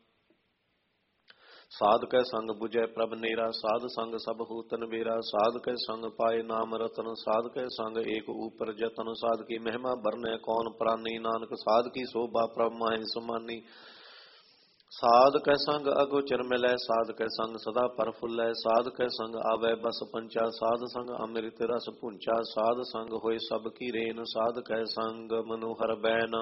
S1: ਸਾਧ ਕੈ ਸੰਗ ਬੁਝੈ ਪ੍ਰਭ ਨੇਰਾ, ਸਾਧ ਸੰਗ ਸਭ ਹੂਤਨ ਬੇਰਾ। ਸਾਧ ਕੈ ਸੰਗ ਪਾਏ ਨਾਮ ਰਤਨ, ਸਾਧ ਕੈ ਸੰਗ ਏਕ ਊਪਰ ਜਤਨ। ਸਾਧ ਕੀ ਮਹਿਮਾ ਬਰਨੈ ਕੌਣ ਪ੍ਰਾਨੀ, ਨਾਨਕ ਸਾਧ ਕੀ ਸੋਭਾ ਪ੍ਰਭ ਮਾਹਿ ਸਮਾਨੀ। ਸਾਧ ਕੈ ਸੰਗ ਅਗੋਚਰ ਮਿਲੈ, ਸਾਧ ਕੈ ਸੰਗ ਸਦਾ ਪ੍ਰਫੁੱਲੈ। ਸਾਧ ਕੈ ਸੰਗ ਆਵੈ ਬਸ ਪੰਚਾ, ਸਾਧ ਸੰਗ ਅੰਮ੍ਰਿਤ ਰਸ ਭੁੰਚਾ। ਸਾਧ ਸੰਗ ਹੋਏ ਸਭ ਕੀ ਰੇਨ, ਸਾਧ ਕੈ ਸੰਗ ਮਨੋਹਰ ਬੈਨ।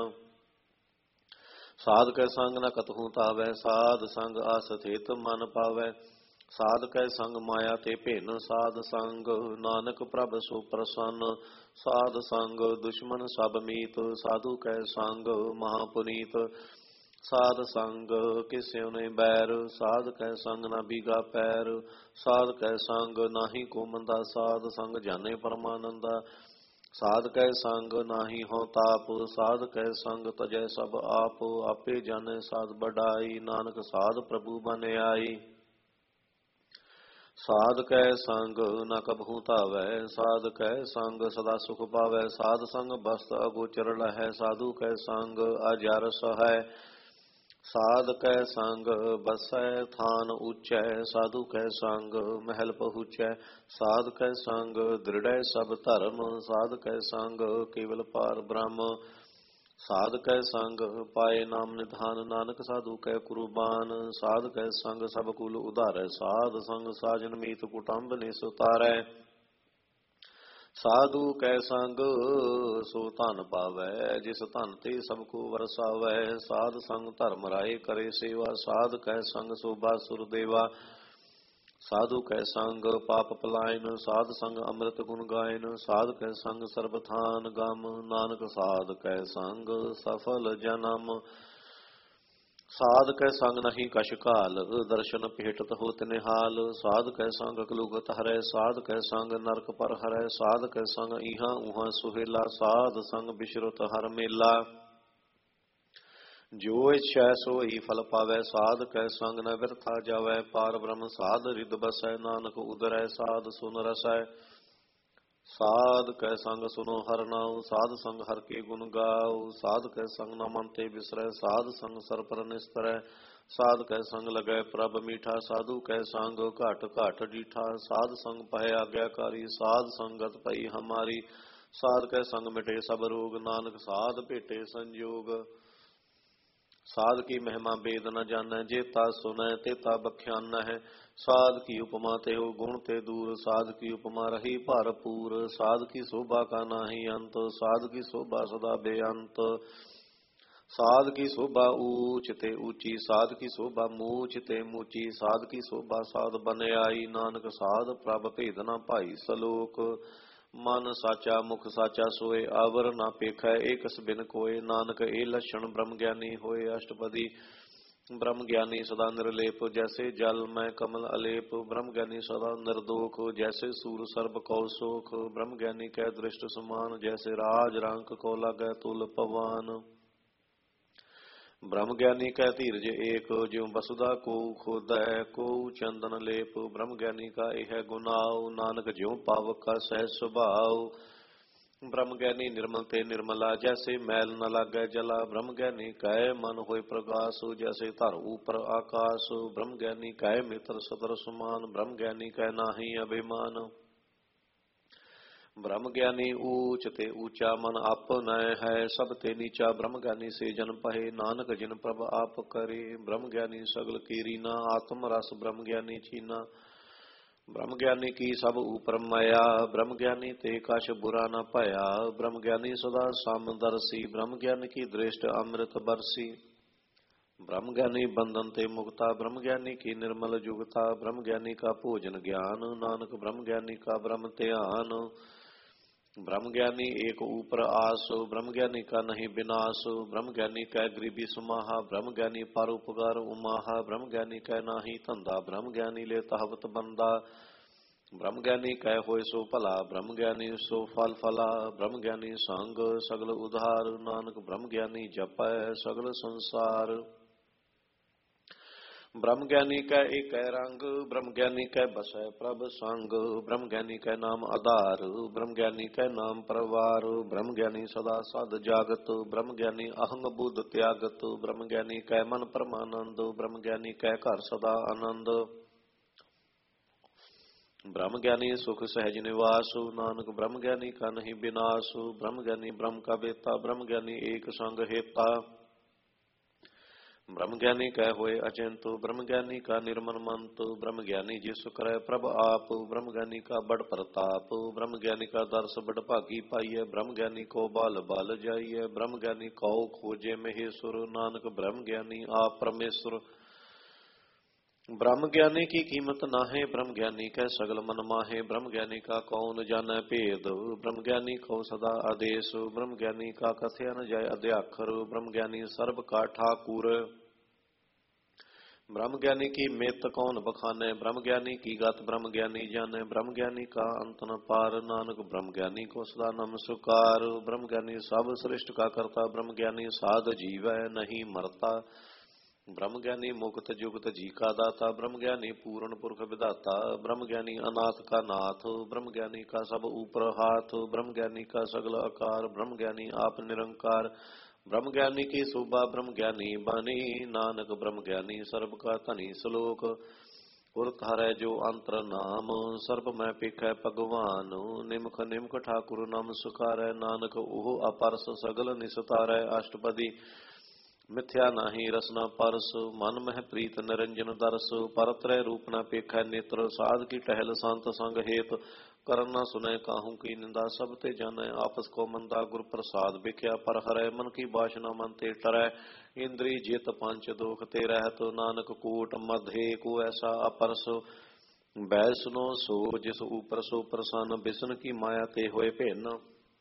S1: ਸਾਧ ਕੈ ਸੰਗ ਨ ਕਤਹੂ ਤਾਵੈ, ਸਾਧ ਸੰਗ ਆਸਥਿਤ ਮਨ ਪਾਵੈ। ਸਾਧ ਕੈ ਸੰਗ ਮਾਇਆ ਤੇ ਭਿੰਨ, ਸਾਧ ਸੰਗ ਨਾਨਕ ਪ੍ਰਭ ਸੋ ਪ੍ਰਸੰਨ। ਸਾਧ ਸੰਗ ਦੁਸ਼ਮਨ ਸਭ ਮੀਤ, ਸਾਧੂ ਕੈ ਸੰਗ ਮਹਾ ਪੁਨੀਤ। ਸਾਧ ਸੰਗ ਕਿਸਿਉ ਨੇ ਬੈਰ, ਸਾਧ ਕੈ ਸੰਗ ਨਾ ਬੀਗਾ ਪੈਰ। ਸਾਧ ਕੈ ਸੰਗ ਨਾਹੀ ਕੋ ਮੰਦਾ, ਸਾਧ ਸੰਗ ਜਾਣੇ ਪਰਮਾਨੰਦਾ। ਸਾਧ ਕੈ ਸੰਗ ਨਾਹੀ ਹੋ ਤਾਪ, ਸਾਧ ਕੈ ਸੰਗ ਤਜੈ ਸਭ ਆਪ। ਆਪੇ ਜਾਣੈ ਸਾਧ ਬਡਾਈ, ਨਾਨਕ ਸਾਧ ਪ੍ਰਭੂ ਬਨ ਆਈ। ਸਾਧ ਕੈ ਸੰਗ ਨ ਕਬਹੂ ਧਾਵੈ, ਸਾਧ ਕੈ ਸੰਗ ਸਦਾ ਸੁਖ ਪਾਵੈ। ਸਾਧ ਸੰਗ ਬਸਤ ਅਗੋਚਰ ਲਹੈ, ਸਾਧੂ ਕੈ ਸੰਗ ਅਜਰ ਸਹੈ। ਸਾਧ ਕੈ ਸੰਗ ਬਸੈ ਥਾਨ ਊਚੈ, ਸਾਧੂ ਕੈ ਸੰਗ ਮਹਿਲ ਪਹੁੰਚੈ। ਸਾਧ ਕੈ ਸੰਗ ਦ੍ਰਿੜੈ ਸਭ ਧਰਮ, ਸਾਧ ਕੈ ਸੰਗ ਕੇਵਲ ਪਾਰ ਬ੍ਰਹਮ। ਸਾਧ ਕੈ ਸੰਗ ਪਾਏ ਨਾਮ ਨਿਧਾਨ, ਨਾਨਕ ਸਾਧੂ ਕੈ ਕੁਰਬਾਨ। ਸਾਧ ਕੈ ਸੰਗ ਸਭ ਕੁਲ ਉਧਾਰੈ, ਸਾਧ ਸੰਗ ਸਾਜਨ ਮੀਤ ਕੁਟੰਬ ਨਿਸ ਉਤਾਰੈ। ਸਾਧੂ ਕੈ ਸੰਗ ਸੋ ਧਨ ਪਾਵੈ, ਜਿਸ ਧਨ ਤੇ ਸਭ ਕੋ ਵਰਸਾਵੈ। ਸਾਧ ਸੰਗ ਧਰਮ ਰਾਏ ਕਰੇ ਸੇਵਾ, ਸਾਧ ਕੈ ਸੰਗ ਸੋਭਾ ਸੁਰ ਦੇਵਾ। ਸਾਧੂ ਕੈ ਸੰਗ ਪਾਪ ਪਲਾਇਨ, ਸਾਧ ਸੰਗ ਅੰਮ੍ਰਿਤ ਗੁਣ ਗਾਇਨ। ਸਾਧ ਕੈ ਸੰਗ ਸਰਬ ਥਾਨ ਗਮ, ਨਾਨਕ ਸਾਧ ਕੈ ਸੰਗ ਸਫਲ ਜਨਮ। ਸਾਧ ਕੈ ਸੰਗ ਨਹੀਂ ਕਛ ਘਾਲ, ਦਰਸ਼ਨ ਭੇਟਤ ਹੋਤ ਨਿਹਾਲ। ਸਾਧ ਕੈ ਸੰਗ ਕਲੁਗਤ ਹਰੈ, ਸਾਧ ਕੈ ਸੰਗ ਨਰਕ ਪਰ ਹਰੈ। ਸਾਧ ਕੈ ਸੰਗ ਇਹਾਂ ਉਹਾਂ ਸੁਹੇਲਾ, ਸਾਧ ਸੰਗ ਬਿਸ਼ਰਤ ਹਰ ਮੇਲਾ। ਜੋ ਇੱਛੈ ਸੋਈ ਫਲ ਪਾਵੈ, ਸਾਧ ਕੈ ਸੰਗ ਨ ਬਿਰਥਾ ਜਾਵੈ। ਪਾਰ ਬ੍ਰਹਮ ਸਾਧ ਰਿਦ ਬਸੈ, ਨਾਨਕ ਉਦਰੈ ਸਾਧ ਸੁਨ ਰਸੈ। ਸਾਧ ਕੈ ਸੰਗ ਸੁਨੋ ਹਰ ਨਾਉ, ਸਾਧ ਸੰਗ ਹਰ ਕੇ ਗੁਣ ਗਾਉ। ਸਾਧ ਕੈ ਸੰਗ ਨ ਮਨ ਤੇ ਬਿਸਰੈ, ਸਾਧ ਸੰਗ ਸਰ ਪਰ ਨਿਸਤਰੈ। ਸਾਧ ਕੈ ਸੰਗ ਲਗੈ ਪ੍ਰਭ ਮੀਠਾ, ਸਾਧੂ ਕੈ ਸੰਗ ਘਟ ਘਟ ਡੀਠਾ। ਸਾਧ ਸੰਗ ਪਹੈ ਆਗਿਆਕਾਰੀ, ਸਾਧ ਸੰਗਤ ਪਈ ਹਮਾਰੀ। ਸਾਧ ਕੈ ਸੰਗ ਮਿਟੇ ਸਭ ਰੋਗ, ਨਾਨਕ ਸਾਧ ਭੇਟੇ ਸੰਜੋਗ। ਸਾਧ ਕੀ ਮਹਿਮਾ ਬੇਦ ਨ ਜਾਣੈ, ਜੇਤਾ ਸੁਨੈ ਤੇਤਾ ਬਖਿਆਨਾ ਹੈ। ਸਾਧ ਕੀ ਉਪਮਾ ਤੇ ਹੋ ਗੁਣ ਤੇ ਦੂਰ, ਸਾਧ ਕੀ ਉਪਮਾ ਰਹੀ ਭਰਪੂਰ। ਸਾਧ ਕੀ ਸ਼ੋਭਾ ਕਾ ਨਾਹੀ ਅੰਤ, ਸਾਧ ਕੀ ਸ਼ੋਭਾ ਸਦਾ ਬੇਅੰਤ। ਸਾਧ ਕੀ ਸ਼ੋਭਾ ਊਚ ਤੇ ਊਚੀ, ਸਾਧ ਕੀ ਸ਼ੋਭਾ ਮੂਚ ਤੇ ਮੂਚੀ। ਸਾਧ ਕੀ ਸ਼ੋਭਾ ਸਾਧ ਬਨ ਆਈ, ਨਾਨਕ ਸਾਧ ਪ੍ਰਭ ਭੇਦ ਨ ਭਾਈ ਸਲੋਕ। ਮਨ ਸਾਚਾ ਮੁਖ ਸਾਚਾ ਸੋਏ, ਆਵਰ ਨਾ ਪੇਖੈ ਏਕਸ ਬਿਨ ਕੋਏ। ਨਾਨਕ ਇਹ ਲਛਣ ਬ੍ਰਹਮ ਗਿਆਨੀ ਹੋਏ। ਅਸ਼ਟਪਦੀ। ਬ੍ਰਹਮ ਗਿਆਨੀ ਸਦਾ ਨਿਰਲੇਪ, ਜੈਸੇ ਜਲ ਮੈਂ ਕਮਲ ਅਲੇਪ। ਬ੍ਰਹਮ ਗਿਆਨੀ ਸਦਾ ਨਿਰਦੋਖ, ਜੈਸੇ ਸੂਰ ਸਰਬ ਕਉ ਸੋਖ। ਬ੍ਰਹਮ ਗਿਆਨੀ ਕੈ ਦ੍ਰਿਸ਼ਟ ਸਮਾਨ, ਜੈਸੇ ਰਾਜ ਰੰਕ ਕੋ ਲਾਗੈ ਤੁਲ ਪਵਾਨ। ਬ੍ਰਹਮ ਗਿਆਨੀ ਕੈ ਧੀਰਜ ਏਕ, ਜਿਉ ਬਸੁਦਾ ਕੋ ਖੋਦੈ ਕੋ ਚੰਦਨ ਲੇਪ। ਬ੍ਰਹਮ ਗਿਆਨੀ ਕਾ ਇਹ ਗੁਨਾਉ, ਨਾਨਕ ਜਿਉ ਪਾਵਕ ਕਾ ਸਹਿਜ ਸੁਭਾਉ। ਬ੍ਰਹਮ ਗਿਆਨੀ ਨਿਰਮਲ ਤੇ ਨਿਰਮਲਾ, ਜੈਸੇ ਮੈਲ ਨ ਲਾਗੈ ਜਲਾ। ਬ੍ਰਹਮ ਗਿਆਨੀ ਕੈ ਮਨ ਹੋਇ ਪ੍ਰਗਾਸ, ਜੈਸੇ ਧਰ ਉਪਰ ਆਕਾਸ। ਬ੍ਰਹਮ ਗਿਆਨੀ ਕੈ ਮਿੱਤਰ ਸਤਰ ਸਮਾਨ, ਬ੍ਰਹਮ ਗਿਆਨੀ ਕੈ ਨਾਹੀ ਅਭਿਮਾਨ। ਬ੍ਰਹਮ ਗਿਆਨੀ ਊਚ ਤੇ ਊਚਾ, ਮਨ ਆਪਨੈ ਹੈ ਸਭ ਤੇ ਨੀਚਾ। ਬ੍ਰਹਮ ਗਿਆਨੀ ਸੇ ਜਨ ਪਹੇ, ਨਾਨਕ ਜਿਨ ਪ੍ਰਭ ਆਪ ਕਰੇ। ਬ੍ਰਹਮ ਗਿਆਨੀ ਸਗਲ ਕੀਰੀਨਾ, ਆਤਮ ਰਸ ਬ੍ਰਹਮ ਗਿਆਨੀ ਚੀਨਾ। ਬ੍ਰਹਮ ਗਿਆਨੀ ਕੀ ਸਭ ਉਪਰ ਮਾਇਆ, ਬ੍ਰਹਮ ਗਿਆਨੀ ਤੇ ਕਛ ਬੁਰਾ ਨ ਭਇਆ। ਬ੍ਰਹਮ ਗਿਆਨੀ ਸਦਾ ਸਮਦਰਸੀ, ਬ੍ਰਹਮ ਗਿਆਨੀ ਕੀ ਦ੍ਰਿਸ਼ਟ ਅੰਮ੍ਰਿਤ ਬਰਸੀ। ਬ੍ਰਹਮ ਗਿਆਨੀ ਬੰਧਨ ਤੇ ਮੁਕਤਾ, ਬ੍ਰਹਮ ਗਿਆਨੀ ਕੀ ਨਿਰਮਲ ਜੁਗਤਾ। ਬ੍ਰਹਮ ਗਿਆਨੀ ਕਾ ਭੋਜਨ ਗਿਆਨ, ਨਾਨਕ ਬ੍ਰਹਮ ਗਿਆਨੀ ਕਾ ਬ੍ਰਹਮ ਧਿਆਨ। ਬ੍ਰਹਮ ਗਿਆਨੀ ਏਕ ਊਪਰ ਆਸ, ਬ੍ਰਹਮ ਗਿਆਨੀ ਕਾ ਨਹੀਂ ਬਿਨਾਸ਼। ਬ੍ਰਹਮ ਗਿਆਨੀ ਕੈ ਗਰੀਬੀ ਸਮਾਹਾ, ਬ੍ਰਹਮ ਗਿਆਨੀ ਪਰ ਉਪਕਾਰ ਉਮਾਹਾ। ਬ੍ਰਹਮ ਗਿਆਨੀ ਕੈ ਨਾਹੀ ਧੰਦਾ, ਬ੍ਰਹਮ ਗਿਆਨੀ ਲੈ ਤਹਵਤ ਬੰਦਾ। ਬ੍ਰਹਮ ਗਿਆਨੀ ਕੈ ਹੋਇ ਸੋ ਭਲਾ, ਬ੍ਰਹਮ ਗਿਆਨੀ ਸੋ ਫਲ ਫਲਾ। ਬ੍ਰਹਮ ਗਿਆਨੀ ਸੰਗ ਸਗਲ ਉਧਾਰ, ਨਾਨਕ ਬ੍ਰਹਮ ਗਿਆਨੀ ਜਪੈ ਸਗਲ ਸੰਸਾਰ। ਬ੍ਰਹਮ ਗਿਆਨੀ ਕੈ ਏਕੈ ਰੰਗ, ਬ੍ਰਹਮ ਗਿਆਨੀ ਕੈ ਬਸੈ ਪ੍ਰਭ ਸੰਗ। ਬ੍ਰਹਮ ਗਿਆਨੀ ਕੈ ਨਾਮ ਆਧਾਰ, ਬ੍ਰਹਮ ਗਿਆਨੀ ਕੈ ਨਾਮ ਪਰਵਾਰ। ਬ੍ਰਹਮ ਗਿਆਨੀ ਸਦਾ ਸਦ ਜਾਗਤ, ਬ੍ਰਹਮ ਗਿਆਨੀ ਅਹੰਗ ਬੁੱਧ ਤਿਆਗਤ। ਬ੍ਰਹਮ ਗਿਆਨੀ ਕੈ ਮਨ ਪਰਮਾਨੰਦ, ਬ੍ਰਹਮ ਗਿਆਨੀ ਕੈ ਘਰ ਸਦਾ ਆਨੰਦ। ਬ੍ਰਹਮ ਗਿਆਨੀ ਸੁਖ ਸਹਿਜ ਨਿਵਾਸ, ਨਾਨਕ ਬ੍ਰਹਮ ਗਿਆਨੀ ਕਾ ਨਹੀਂ ਬਿਨਾਸ਼। ਬ੍ਰਹਮ ਗਿਆਨੀ ਬ੍ਰਹਮ ਕਾ ਵੇਤਾ, ਬ੍ਰਹਮ ਗਿਆਨੀ ਏਕ ਸੰਗ ਹੇਤਾ। ਬ੍ਰਹਮ ਗਿਆਨੀ ਕੈ ਹੋਏ ਅਚਿੰਤ, ਬ੍ਰਹਮ ਗਿਆਨੀ ਕਾ ਨਿਰਮਲ ਮੰਤ। ਬ੍ਰਹਮ ਗਿਆਨੀ ਜਿਸ ਕਰੈ ਪ੍ਰਭ ਆਪ, ਬ੍ਰਹਮ ਗਿਆਨੀ ਕਾ ਬੜ ਪ੍ਰਤਾਪ। ਬ੍ਰਹਮ ਗਿਆਨੀ ਕਾ ਦਰਸ ਬੜ ਭਾਗੀ ਪਾਈਐ, ਬ੍ਰਹਮ ਗਿਆਨੀ ਕੋ ਬਲ ਬਲ ਜਾਈਐ। ਬ੍ਰਹਮ ਗਿਆਨੀ ਕਉ ਖੋਜੇ ਮਹੇਸ਼ੁਰ, ਨਾਨਕ ਬ੍ਰਹਮ ਗਿਆਨੀ ਆਪ ਪਰਮੇਸ਼ੁਰ। ਬ੍ਰਹਮ ਗਿਆਨੀ ਕੀ ਕੀਮਤ ਨਾਹੀਂ, ਬ੍ਰਹਮ ਗਿਆਨੀ ਕੈ ਸਗਲ ਮਨ ਮਾਹੇ। ਬ੍ਰਹਮ ਗਿਆਨੀ ਕਾ ਕੌਣ ਜਾਣੈ ਭੇਦ, ਬ੍ਰਹਮ ਗਿਆਨੀ ਕਉ ਸਦਾ ਆਦੇਸ਼। ਬ੍ਰਹਮ ਗਿਆਨੀ ਕਾ ਕਥਿਆ ਨ ਜਾਏ ਅਧਿਆਖਰ, ਬ੍ਰਹਮ ਗਿਆਨੀ ਸਰਬ ਕਾ ਠਾਕੁਰ। ਬ੍ਰਹਮ ਗਿਆਨੀ ਕੀ ਮਿਤ ਕੌਣ ਬਖਾਨੈ, ਬ੍ਰਹਮ ਗਿਆਨੀ ਕੀ ਗਤ ਬ੍ਰਹਮ ਗਿਆਨੀ ਜਾਣੈ। ਬ੍ਰਹਮ ਗਿਆਨੀ ਕਾ ਅੰਤ ਨ ਪਾਰ, ਨਾਨਕ ਬ੍ਰਹਮ ਗਿਆਨੀ ਕੋ ਸਦਾ ਨਮਸਕਾਰ। ਬ੍ਰਹਮ ਗਿਆਨੀ ਸਭ ਸ੍ਰਿਸ਼ਟ ਕਾ ਕਰਤਾ, ਬ੍ਰਹਮ ਗਿਆਨੀ ਸਾਧ ਜੀਵੈ ਨਹੀਂ ਮਰਤਾ। ਬ੍ਰਹਮ ਗਿਆਨੀ ਮੁਕਤ ਜੁਗਤ ਜੀ ਕਾ ਦਾਤਾ, ਬ੍ਰਹਮ ਗਿਆਨੀ ਪੂਰਨ ਪੁਰਖ ਵਿਧਾਤਾ। ਬ੍ਰਹਮ ਗਿਆਨੀ ਅਨਾਥ ਕਾ ਨਾਥ, ਬ੍ਰਹਮ ਗਿਆਨੀ ਕਾ ਸਭ ਉਪਰ ਹਾਥ। ਬ੍ਰਹਮ ਗਿਆਨੀ ਕਾ ਸਗਲ ਆਕਾਰ, ਬ੍ਰਹਮ ਗਿਆਨੀ ਆਪ ਨਿਰੰਕਾਰ। ਬ੍ਰਹਮ ਗਿਆਨੀ ਕੀ ਸੋਭਾ ਬ੍ਰਹਮ ਗਿਆਨੀ ਬਾਣੀ, ਨਾਨਕ ਬ੍ਰਹਮ ਗਿਆਨੀ ਸਰਬ ਕਾ ਧਨੀ। ਸ਼ਲੋਕ। ਗੁਰ ਧਾਰੈ ਜੋ ਅੰਤਰ ਨਾਮ, ਸਰਬ ਮੈਂ ਪੇਖੈ ਭਗਵਾਨ। ਨਿਮਖ ਨਿਮਖ ਠਾਕੁਰ ਨਾਮ ਸੁਖਾਰੈ, ਨਾਨਕ ਉਹ ਅਪਰਸ ਸਗਲ ਨਿਸਤਾਰੈ। ਅਸ਼ਟਪਦੀ। ਮਿਥਿਆ ਨਾਹੀ ਰਸਨਾ ਪਰਸ, ਮਨ ਮਹਿ ਪ੍ਰੀਤ ਨਿਰੰਜਨ ਦਰਸ। ਪਰਤਰੈ ਰੂਪ ਨ ਪੇਖੈ ਨੇਤਰ, ਸਾਧ ਕੀ ਟਹਿਲ ਸੰਤ ਸੰਗ ਹੇਤ। ਕਰਨ ਨ ਸੁਨੈ ਕਾਹੂ ਕੀ ਨਿੰਦਾ, ਸਭ ਤੇ ਜਾਣੈ ਆਪਸ ਕੋ ਮੰਦਾ। ਗੁਰ ਪ੍ਰਸਾਦ ਵਿਖਿਆ ਪਰ ਹਰੈ, ਮਨ ਕੀ ਬਾਸ਼ਨਾ ਮਨ ਤੇ ਟਰੈ। ਇੰਦਰੀ ਜਿਤ ਪੰਚ ਦੋਖ ਤੇ ਰਹਿਤ, ਨਾਨਕ ਕੋਟ ਮਧੇ ਕੋ ਐਸਾ ਅਪਰਸ। ਬੈਸਨੋ ਸੋ ਜਿਸ ਉਪਰ ਸੋ ਪ੍ਰਸੰਨ, ਬਿਸਨ ਕੀ ਮਾਇਆ ਤੇ ਹੋਏ ਭਿੰਨ।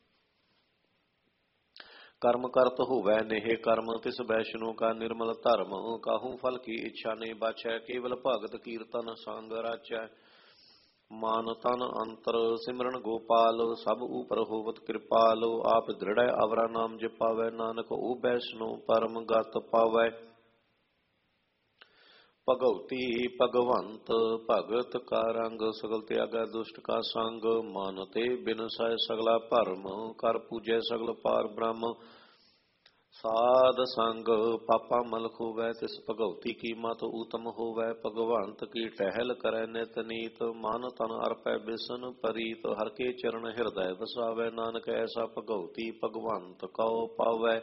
S1: ਕਰਮ ਕਰਤ ਹੋਵੈ ਨੇਹ ਕਰਮ, ਤਿਸ ਵੈਸ਼ਨੋ ਕਾ ਨਿਰਮਲ ਧਰਮ। ਕਾਹੂ ਫਲ ਕੀ ਇੱਛਾ ਨਹੀਂ ਬਾਛੈ, ਕੇਵਲ ਭਗਤ ਕੀਰਤਨ ਸੰਗ ਰਾਚੈ। ਮਾਨ ਤਨ ਅੰਤਰ ਸਿਮਰਨ ਗੋਪਾਲ, ਸਭ ਉਪਰ ਹੋਵਤ ਕਿਰਪਾਲ। ਆਪ ਦ੍ਰਿੜੈ ਅਵਰਾ ਨਾਮ ਜਪਾਵੈ, ਨਾਨਕ ਉਹ ਵੈਸ਼ਨੋ ਪਰਮ ਗਤ ਪਾਵੈ। ਭਗਉਤੀ ਭਗਵੰਤ ਭਗਤ ਕਾ ਰੰਗ, ਸਗਲ ਤਿਆਗੈ ਦੁਸ਼ਟ ਕਾ ਸੰਗ। ਮਨ ਤੇ ਬਿਨਸੈ ਸਗਲਾ ਭਰਮ, ਕਰ ਪੂਜੈ ਸਗਲ ਪਾਰ ਬ੍ਰਹਮ। ਸਾਧ ਸੰਗ ਪਾਪਾ ਮਲ ਖੋਵੈ, ਤਿਸ ਭਗਉਤੀ ਕੀ ਮਤ ਊਤਮ ਹੋਵੈ। ਭਗਵੰਤ ਕੀ ਟਹਿਲ ਕਰੈ ਨਿਤ ਨੀਤ, ਮਨ ਤਨ ਅਰਪੈ ਬਿਸਨ ਪਰੀਤ। ਹਰ ਕੇ ਚਰਨ ਹਿਰਦੈ ਵਸਾਵੈ, ਨਾਨਕ ਐਸਾ ਭਗਉਤੀ ਭਗਵੰਤ ਕਉ ਪਾਵੈ।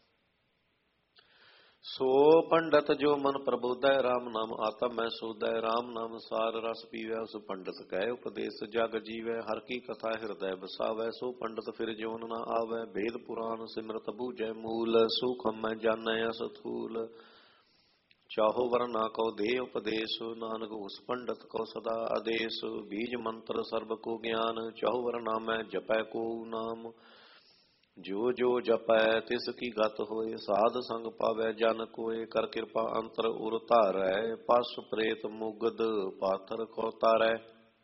S1: ਸੋ ਪੰਡਤ ਜੋ ਮਨ ਪ੍ਰਬੋਧੈ, ਰਾਮ ਨਾਮ ਆਤਮ ਮਹਿ ਸੋਧੈ। ਰਾਮ ਨਾਮ ਸਾਰ ਰਸ ਪੀਵੈ, ਉਸ ਪੰਡਤ ਕੈ ਉਪਦੇਸ ਜਗ ਜੀਵੈ। ਹਰ ਕੀ ਕਥਾ ਹਿਰਦੈ ਵਸਾਵੈ, ਸੋ ਪੰਡਤ ਫਿਰ ਜਿਉਨ ਨ ਆਵੈ। ਵੇਦ ਪੁਰਾਨ ਸਿਮਰਤ ਬੂਝੈ ਮੂਲ, ਸੋ ਖੰਮੈ ਜਾਣੈ ਅਸਥੂਲ। ਚਾਹੋ ਵਰਨਾ ਕਉ ਦੇ ਉਪਦੇਸ਼, ਨਾਨਕ ਉਸ ਪੰਡਤ ਕਉ ਸਦਾ ਆਦੇਸ਼। ਬੀਜ ਮੰਤਰ ਸਰਬ ਕੋ ਗਿਆਨ, ਚਾਹੋ ਵਰਨਾ ਮੈਂ ਜਪੈ ਕੋ ਨਾਮ। ਜੋ ਜੋ ਜਪੈ ਤਿਸ ਕੀ ਗਤ ਹੋਏ, ਸਾਧ ਸੰਗ ਪਾਵੈ ਜਨ ਕੋਏ। ਕਰ ਕਿਰਪਾ ਅੰਤਰ ਉਰ ਧਾਰੈ, ਪਸ ਪ੍ਰੇਤ ਮੁਗਦ ਪਾਥਰ ਕੋ ਤਾਰੈ।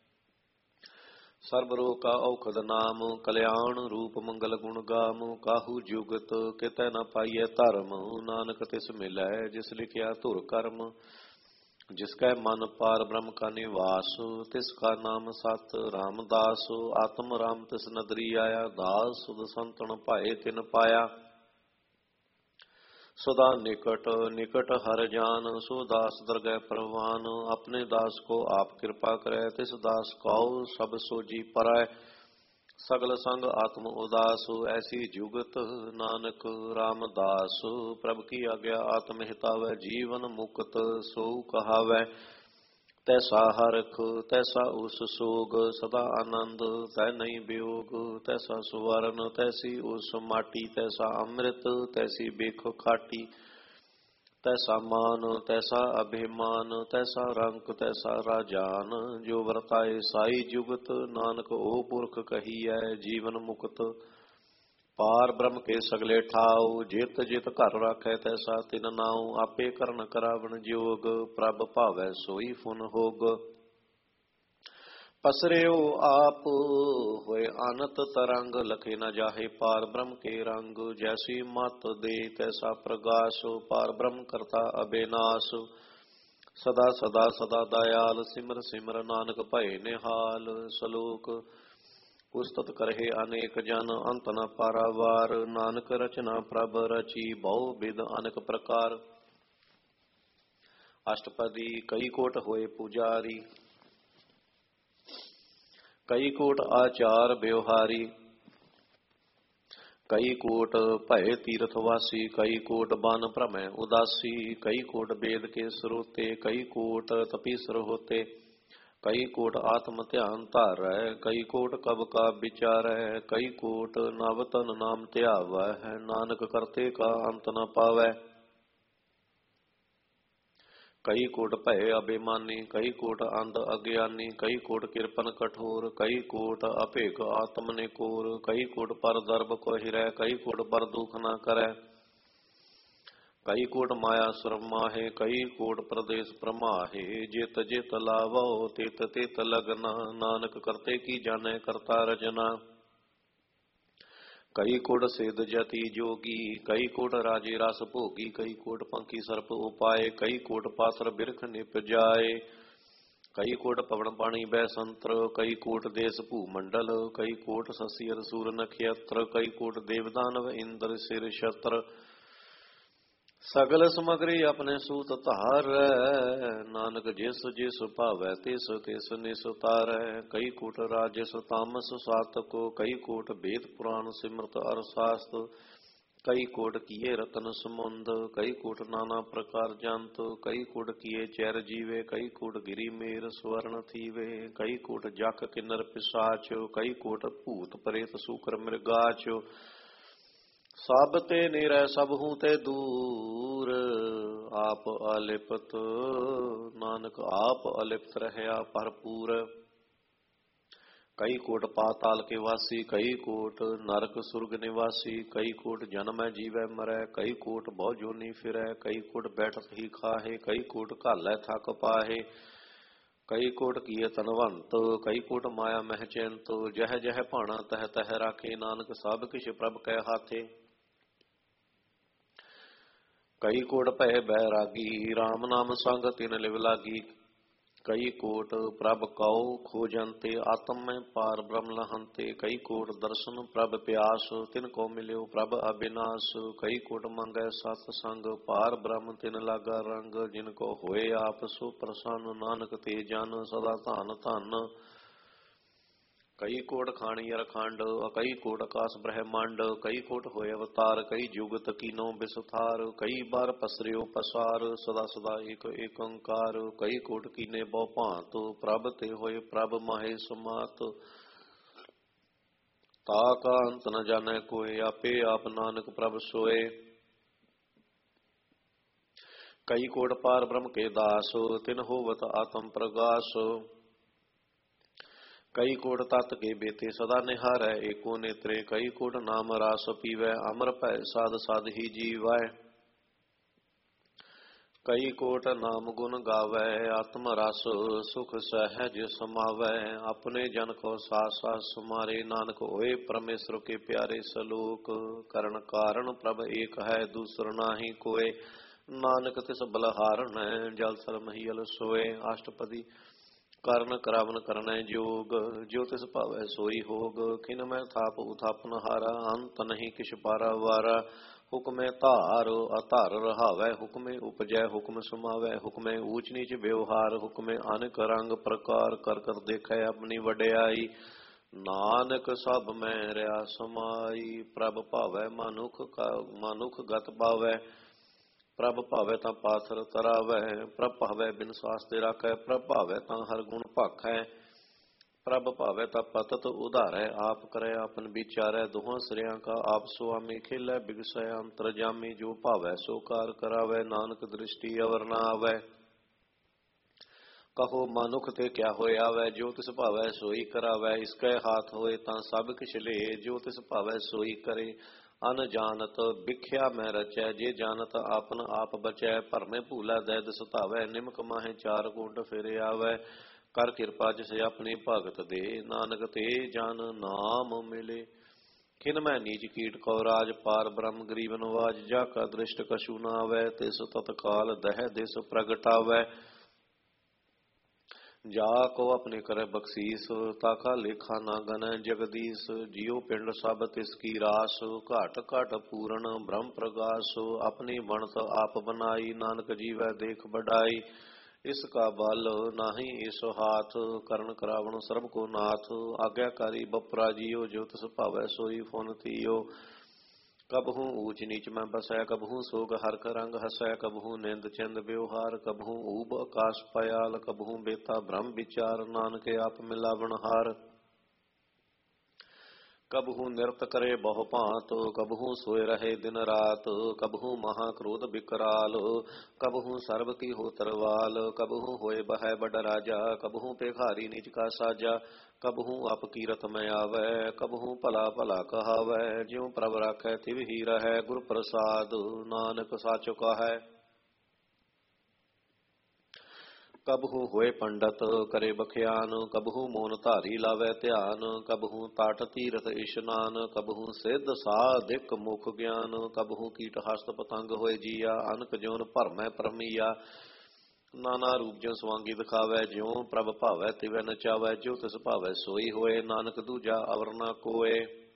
S1: ਸਰਬ ਰੋਗ ਕਾ ਔਖਦ ਨਾਮ, ਕਲਿਆਣ ਰੂਪ ਮੰਗਲ ਗੁਣ ਗਾਮ। ਕਾਹੂ ਜੁਗਤ ਕਿਤੈ ਨ ਪਾਈਐ ਧਰਮ, ਨਾਨਕ ਤਿਸ ਮਿਲੈ ਜਿਸ ਲਿਖਿਆ ਧੁਰ ਕਰਮ। ਜਿਸ ਕੈ ਮਨ ਪਾਰ ਬ੍ਰਹਮ ਕਾ ਨਿਵਾਸ, ਤਿਸ ਕਾ ਨਾਮ ਸਤ ਰਾਮਦਾਸ। ਆਤਮ ਰਾਮ ਤਿਸ ਨਦਰੀ ਆਇਆ, ਦਾਸ ਸੁਧ ਸੰਤਨ ਭਾਏ ਤਿਨ ਪਾਇਆ। ਸਦਾ ਨਿਕਟ ਨਿਕਟ ਹਰ ਜਾਨ, ਸੋ ਦਾਸ ਦਰਗਹਿ ਪ੍ਰਵਾਨ। ਆਪਣੇ ਦਾਸ ਕੋ ਆਪ ਕਿਰਪਾ ਕਰੈ, ਤਿਸ ਦਾਸ ਕਉ ਸਭ ਸੋਜੀ ਪਰੈ। ਸਗਲ ਸੰਗ ਆਤਮ ਉਦਾਸ, ਐਸੀ ਜੁਗਤ ਨਾਨਕ ਰਾਮਦਾਸ। ਪ੍ਰਭ ਕੀ ਆਗਿਆ ਆਤਮ ਹਿਤਾਵੈ, ਜੀਵਨ ਮੁਕਤ ਸੋ ਕਹਾਵੈ। ਤੈਸਾ ਹਰਖ ਤੈਸਾ ਉਸ ਸੋਗ, ਸਦਾ ਆਨੰਦ ਤੈ ਨਹੀਂ ਵਿਯੋਗ। ਤੈਸਾ ਸੁਵਰਨ ਤੈਸੀ ਉਸ ਮਾਟੀ, ਤੈਸਾ ਅੰਮ੍ਰਿਤ ਤੈਸੀ ਬਿਖ ਖਾਟੀ। ਤੈਸਾ ਮਾਨ ਤੈਸਾ ਅਭਿਮਾਨ, ਤੈਸਾ ਰੰਕ ਤੈਸਾ ਰਾਜਾਨ। ਜੋ ਵਰਤਾਏ ਸਾਈ ਜੁਗਤ, ਨਾਨਕ ਉਹ ਪੁਰਖ ਕਹੀਐ ਜੀਵਨ ਮੁਕਤ। ਪਾਰ ਬ੍ਰਹਮ ਕੇ ਸਗਲੇ ਠਾਉ, ਜਿਤ ਜਿਤ ਘਰ ਰਾਖੈ ਤੈਸਾ ਤਿਨ ਨਾਉ। ਆਪੇ ਕਰਨ ਕਰਾਵਣ ਜੋਗ, ਪ੍ਰਭ ਭਾਵੈ ਸੋਈ ਫੁਨ ਹੋਗ। ਪਸਰਿਓ ਆਪ ਹੋਏ ਅਨਤ ਤਰੰਗ, ਲਖੇ ਨ ਜਾਹੇ ਪਾਰ ਬ੍ਰਹਮ ਕੇ ਰੰਗ। ਜੈਸੀ ਮਤ ਦੇ ਤੈਸਾ ਪ੍ਰਗਾਸ, ਪਾਰ ਬ੍ਰਹਮ ਕਰਤਾ ਅਬਿਨਾਸ਼। ਸਦਾ ਸਦਾ ਸਦਾ ਦਇਆਲ, ਸਿਮਰ ਸਿਮਰ ਨਾਨਕ ਭਏ ਨਿਹਾਲ। ਸਲੋਕ ਉਸਤਤ ਕਰਹਿ ਅਨੇਕ ਜਨ, ਅੰਤ ਨ ਪਾਰਾਵਾਰ। ਨਾਨਕ ਰਚਨਾ ਪ੍ਰਭ ਰਚੀ, ਬਹੁ ਬਿਧ ਅਨੇਕ ਪ੍ਰਕਾਰ। ਅਸ਼ਟਪਦੀ ਕਈ ਕੋਟ ਹੋਏ ਪੁਜਾਰੀ, ਕਈ ਕੋਟ ਆਚਾਰ ਬਿਵਹਾਰੀ। ਕਈ ਕੋਟ ਭਏ ਤੀਰਥ ਵਾਸੀ, ਕਈ ਕੋਟ ਬਨ ਭ੍ਰਮੈ ਉਦਾਸੀ। ਕਈ ਕੋਟ ਵੇਦ ਕੇ ਸਰੋਤੇ, ਕਈ ਕੋਟ ਤਪੀਸਰ ਹੋਤੇ। ਕਈ ਕੋਟ ਆਤਮ ਧਿਆਨ ਧਾਰੈ, ਕਈ ਕੋਟ ਕਬ ਕਾ ਵਿਚਾਰੈ। ਕਈ ਕੋਟ ਨਵ ਤਨ ਨਾਮ ਧਿਆਵੈ, ਨਾਨਕ ਕਰਤੇ ਕਾ ਅੰਤ ਨ ਪਾਵੈ। ਕਈ ਕੋਟ ਭਏ ਅਭਿਮਾਨੀ, ਕਈ ਕੋਟ ਅੰਧ ਅਗਿਆਨੀ। ਕਈ ਕੋਟ ਕਿਰਪਨ ਕਠੋਰ, ਕਈ ਕੋਟ ਅਭੇਕ ਆਤਮ ਨਿਕੋਰ। ਕਈ ਕੋਟ ਪਰ ਦਰਬ ਕੋ ਹਿਰੈ, ਕਈ ਕੋਟ ਪਰ ਦੁਖ ਨ ਕਰੈ। ਕਈ ਕੋਟ ਮਾਇਆ ਸਰਮਾਹੇ, ਕਈ ਕੋਟ ਪ੍ਰਦੇਸ ਪ੍ਰਮਾਹੇ। ਜਿਤ ਜਿਤ ਲਾਵੋ ਤਿਤ ਤਿਤ ਲਗਨਾ, ਨਾਨਕ ਕਰਤੇ ਕੀ ਜਾਣੈ ਕਰਤਾ ਰਚਨਾ। ਕਈ ਕੋਟ ਸਿਧ ਜਤੀ ਜੋਗੀ, ਕਈ ਕੋਟ ਰਾਜੇ ਰਸ ਭੋਗੀ। ਕਈ ਕੋਟ ਪੰਖੀ ਸਰਪ ਉਪਾਏ, ਕਈ ਕੋਟ ਪਾਤਰ ਬਿਰਖ ਨਿਪ ਜਾਏ। ਕਈ ਕੋਟ ਪਵਨ ਪਾਣੀ ਬੈ ਸੰਤਰ, ਕਈ ਕੋਟ ਦੇਸ ਭੂ ਮੰਡਲ। ਕਈ ਕੋਟ ਸਸੀ ਅਰ ਸੂਰ ਨਖਿਅਤਰ, ਕਈ ਕੋਟ ਦੇਵ ਦਾਨਵ ਇੰਦਰ ਸਿਰ ਛਤਰ। ਸਗਲ ਸਮਗਰੀ ਆਪਣੇ ਸੂਤ ਧਾਰੈ, ਨਾਨਕ ਜਿਸ ਜਿਸ ਭਾਵੈ ਤਿਸ ਤਿਸ ਨਿਸਤਾਰੈ। ਕਈ ਕੋਟ ਰਾਜਸ ਤਾਮਸ ਸਾਤਕ, ਕਈ ਕੋਟ ਵੇਦ ਪੁਰਾਣ ਸਿਮਰਤ ਅਰ ਸਾਸਤ। ਕਈ ਕੋਟ ਕੀਏ ਰਤਨ ਸਮੁੰਦ, ਕਈ ਕੋਟ ਨਾਨਾ ਪ੍ਰਕਾਰ ਜੰਤ। ਕਈ ਕੋਟ ਕੀਏ ਚੈਰ ਜੀਵੇ, ਕਈ ਕੋਟ ਗਿਰੀ ਮੇਰ ਸਵਰਨ ਥੀਵੇ। ਕਈ ਕੋਟ ਜਖ ਕਿੰਨਰ ਪਿਸਾਚ, ਕਈ ਕੋਟ ਭੂਤ ਪ੍ਰੇਤ ਸੂਕਰ ਮਿਰਗਾਚ। ਸਭ ਤੇ ਨੇਰੈ ਸਭਹੂ ਤੇ ਦੂਰ, ਆਪ ਅਲਿਪਤ ਨਾਨਕ ਆਪ ਅਲਿਪਤ ਰਹਿਆ ਭਰਪੂਰ। ਕਈ ਕੋਟ ਪਾਤਾਲ ਕੇ ਵਾਸੀ, ਕਈ ਕੋਟ ਨਰਕ ਸੁਰਗ ਨਿਵਾਸੀ। ਕਈ ਕੋਟ ਜਨਮੈ ਜੀਵੈ ਮਰੈ, ਕਈ ਕੋਟ ਬਹੁ ਜੋਨੀ ਫਿਰੈ। ਕਈ ਕੋਟ ਬੈਠਤ ਹੀ ਖਾਹੇ, ਕਈ ਕੋਟ ਘਾਲੈ ਥਕ ਪਾਹੇ। ਕਈ ਕੋਟ ਕੀਏ ਤਨਵੰਤ, ਕਈ ਕੋਟ ਮਾਇਆ ਮਹਿ ਚਿੰਤ। ਜਹ ਜਹ ਭਾਣਾ ਤਹ ਤਹ ਰਾਖੇ, ਨਾਨਕ ਸਭ ਕਿਛ ਪ੍ਰਭ ਕੈ ਹਾਥੇ। ਕਈ ਕੋਟ ਭਏ ਬੈਰਾਗੀ, ਰਾਮ ਨਾਮ ਸੰਗ ਤਿਨ ਲਿਵ ਲਾਗੀ। ਕਈ ਕੋਟ ਪ੍ਰਭ ਕਉ ਖੋਜੰਤੇ, ਆਤਮ ਮੈਂ ਪਾਰ ਬ੍ਰਹਮ ਲਹੰਤੇ। ਕਈ ਕੋਟ ਦਰਸ਼ਨ ਪ੍ਰਭ ਪਿਆਸ, ਤਿਨ ਕੋ ਮਿਲਿਓ ਪ੍ਰਭ ਅਬਿਨਾਸ਼। ਕਈ ਕੋਟ ਮੰਗੈ ਸਤ ਸੰਗ, ਪਾਰ ਬ੍ਰਹਮ ਤਿਨ ਲਾਗਾ ਰੰਗ। ਜਿਨ ਕੋ ਹੋਏ ਆਪ ਸੋ ਪ੍ਰਸੰਨ, ਨਾਨਕ ਤੇ ਜਨ ਸਦਾ ਧਨ ਧਨ। ਕਈ ਕੋਟ ਖਾਣੀ ਅਰਖੰਡ, ਕਈ ਕੋਟ ਆਕਾਸ ਬ੍ਰਹਿਮੰਡ। ਕਈ ਕੋਟ ਹੋਏ ਅਵਤਾਰ, ਕਈ ਜੁਗਤ ਕੀਨੋ ਬਿਸਥਾਰ। ਕਈ ਬਾਰ ਪਸਰਿਓ ਪਸਾਰ, ਸਦਾ ਸਦਾ ਏਕ ਏਕ ਓੰਕਾਰ। ਕਈ ਕੋਟ ਕੀਨੇ ਬਹੁ ਭਾਂਤ, ਪ੍ਰਭ ਤੇ ਹੋਏ ਪ੍ਰਭ ਮਾਹੇ ਸਮਾਤ। ਤਾ ਕਾ ਅੰਤ ਨ ਜਾਣੈ ਕੋਇ, ਆਪੇ ਆਪ ਨਾਨਕ ਪ੍ਰਭ ਸੋਏ। कई कोट पार ब्रह्म के दास, तिन होवत आत्म प्रगास। कई कोट तत् के बेते सदा निहारै, एको नेत्रे कई कोट नाम रास पीवै। अमर भै साध साध ही जीवै, कई कोट नाम गुण गावै। आत्म रस सुख सहज समावै, अपने जन को सास सास समारे। नानक होए परमेश्वर के प्यारे सलोक, करण कारण प्रभ एक है दूसर नाही कोय। नानक तिस बलहारण है, जल थल महियल सोए। अष्टपदी ਕਰਨ ਕਰਾਵਨ ਕਰਨੈ ਜੋਗ, ਜੋ ਤਿਸ ਭਾਵੈ ਸੋਈ ਹੋਗ। ਕਿਨ ਮੈਂ ਥਾਪ ਉਥਾਪਨ ਹਾਰਾ, ਅੰਤ ਨਹੀਂ ਕਿਛ ਪਾਰਾ ਵਾਰਾ। ਹੁਕਮੈ ਧਾਰ ਅਧਾਰ ਰਹਾਵੈ, ਹੁਕਮੇ ਉਪਜੈ ਹੁਕਮ ਸਮਾਵੈ। ਹੁਕਮੈ ਊਚ ਨੀਚ ਵਿਵਹਾਰ, ਹੁਕਮੇ ਅਨਕ ਰੰਗ ਪ੍ਰਕਾਰ। ਕਰ ਕਰ ਦੇਖੈ ਆਪਣੀ ਵਡਿਆਈ, ਨਾਨਕ ਸਭ ਮੈਂ ਰਿਆ ਸਮਾਈ। ਪ੍ਰਭ ਭਾਵੈ ਮਨੁਖ ਕਾ ਮਨੁਖ ਗਤ ਪਾਵੈ, ਪ੍ਰਭ ਭਾਵੈ ਤਾਂ ਪਾਥਰ ਤਰਾਵੈ। ਪ੍ਰਭ ਭਾਵੈ ਬਿਨ ਸਾਸ ਤੇ ਰਾਖੈ, ਪ੍ਰਭ ਭਾਵੈ ਤਾਂ ਹਰ ਗੁਣ ਭਾਖੈ। ਪ੍ਰਭ ਭਾਵੈ ਤਾਂ ਪਤਤ ਉਧਾਰੈ, ਆਪ ਕਰੈ ਆਪਨ ਵਿਚਾਰੈ। ਦੋਹਾਂ ਸਿਰਿਆਂ ਕਾ ਆਪ ਸੁਆਮੀ, ਖੇਲੈ ਬਿਗਸੈ ਅੰਤਰ ਜਾਮੀ। ਜੋ ਭਾਵੈ ਸੋ ਕਾਰ ਕਰਾਵੈ, ਨਾਨਕ ਦ੍ਰਿਸ਼ਟੀ ਅਵਰ ਨਾ ਆਵੈ। ਕਹੋ ਮਨੁਖ ਤੇ ਕਿਆ ਹੋਇ ਆਵੈ, ਜੋ ਤਿਸ ਭਾਵੈ ਸੋਈ ਕਰਾਵੈ। ਇਸਕੈ ਹਾਥ ਹੋਏ ਤਾਂ ਸਭ ਕਿਛ ਲੇ, ਜੋ ਤਿਸ ਭਾਵੈ ਸੋਈ ਕਰੇ। ਅਨ ਜਾਣਤ ਵਿਖਿਆ ਮੈਂ ਰਚੈ, ਜੇ ਜਾਣਤ ਆਪਨ ਆਪ ਬਚੈ। ਭਰਮੇ ਭੂਲਾ ਦੈਦ ਸਤਾਵੈ, ਨਿਮਕ ਮਾਹੇ ਚਾਰ ਕੁੰਡ ਫਿਰ ਆਵੈ। ਕਰ ਕਿਰਪਾ ਜਿਸ ਆਪਣੀ ਭਗਤ ਦੇ, ਨਾਨਕ ਤੇ ਜਨ ਨਾਮ ਮਿਲੇ। ਖਿਨ ਮੈਂ ਨੀਚ ਕੀਟ ਕਉ ਰਾਜ, ਪਾਰ ਬ੍ਰਹਮ ਗਰੀਬ ਨਵਾਜ। ਜਾ ਕਾ ਦ੍ਰਿਸ਼ਟ ਕਛੂ ਨਾ ਆਵੈ, ਤਿਸ ਤਤਕਾਲ ਦਹਿ ਦਿਸ ਪ੍ਰਗਟਾਵੈ। ਜਾ ਕੋ ਆਪਣੇ ਕਰੈ ਬਖਸ਼ੀਸ, ਤਾਕਾ ਲੇਖਾ ਨਾ ਗਨੈ ਜਗਦੀਸ਼। ਜਿਉ ਪਿੰਡ ਸਭ ਤਿਸ ਕੀ ਰਾਸ, ਘਟ ਘਟ ਪੂਰਨ ਬ੍ਰਹਮ ਪ੍ਰਗਾਸ। ਆਪਣੀ ਬਣਤ ਆਪ ਬਨਾਈ, ਨਾਨਕ ਜੀਵੈ ਦੇਖ ਬਡਾਈ। ਇਸ ਕਾ ਬਲ ਨਾਹੀ ਇਸ ਹਾਥ, ਕਰਨ ਕਰਾਵਣ ਸਰਬ ਕੋ ਨਾਥ। ਆਗਿਆਕਾਰੀ ਬਪਰਾ ਜੀਓ, ਜੋ ਤਿਸ ਭਾਵੈ ਸੋਈ ਫੁਨ ਥੀਓ। ਕਬਹੂ ਊਚ ਨੀਚ ਮੈਂ ਬਸੈ, ਕਬਹੂ ਸੋਗ ਹਰਕ ਰੰਗ ਹਸੈ। ਕਬਹੂ ਨਿੰਦ ਚਿੰਦ ਵਿਵਹਾਰ, ਕਬਹੂ ਊਬ ਆਕਾਸ਼ ਪਇਆਲ। ਕਬਹੂ ਬੇਤਾ ਬ੍ਰਹਮ ਵਿਚਾਰ, ਨਾਨਕ ਆਪ ਮਿਲਾਵਣ ਹਾਰ। ਕਬਹੂ ਨਿਰਤ ਕਰੇ ਬਹੁ ਭਾਂਤ, ਕਬਹੂ ਸੋਏ ਰਹੇ ਦਿਨ ਰਾਤ। ਕਬਹੂ ਮਹਾ ਕ੍ਰੋਧ ਬਿਕਰਾਲ, ਕਬਹੂ ਸਰਬ ਕੀ ਹੋ ਤਰਵਾਲ। ਕਬਹੂ ਹੋਏ ਬਹੈ ਬਡ ਰਾਜਾ, ਕਬਹੂ ਭੇਖਾਰੀ ਨੀਚ ਕਾ ਸਾਜਾ। ਕਬਹੂ ਅਪ ਕੀਰਤ ਮੈਂ ਆਵੈ, ਕਬਹੂ ਭਲਾ ਭਲਾ ਕਹਾਵੈ। ਜਿਉ ਪ੍ਰਭ ਰਾਖੈ ਤਿਵ ਹੀ ਰਹੈ, ਗੁਰ ਪ੍ਰਸਾਦ ਨਾਨਕ ਸਾਚੁ ਕਹੈ। ਕਬਹੂ ਹੋਏ ਪੰਡਤ ਕਰੇ ਬਖਿਆਨ, ਕਬਹੂ ਮੋਨ ਧਾਰੀ ਲਾਵੈ ਧਿਆਨ। ਕਬਹੂ ਤਟ ਤੀਰਥ ਇਸ਼ਨਾਨ, ਕਬਹੂ ਸਿੱਧ ਸਾਧਿਕ ਮੁਖ ਗਿਆਨ। ਕਬਹੂ ਕੀਟ ਹਸਤ ਪਤੰਗ ਹੋਏ ਜੀਆ, ਅਨਕ ਜੋਨ ਭਰਮੈ ਪਰਮੀਆ। ਨਾਨਾ ਰੂਪ ਜਿਉ ਸਵਾਂਗੀ ਦਿਖਾਵੈ, ਜਿਉ ਪ੍ਰਭ ਭਾਵੈ ਤਿਵੈ ਨਚਾਵੈ। ਜੋ ਤਿਸ ਭਾਵੈ ਸੋਈ ਹੋਏ, ਨਾਨਕ ਦੂਜਾ ਅਵਰ ਨਾ ਕੋਏ।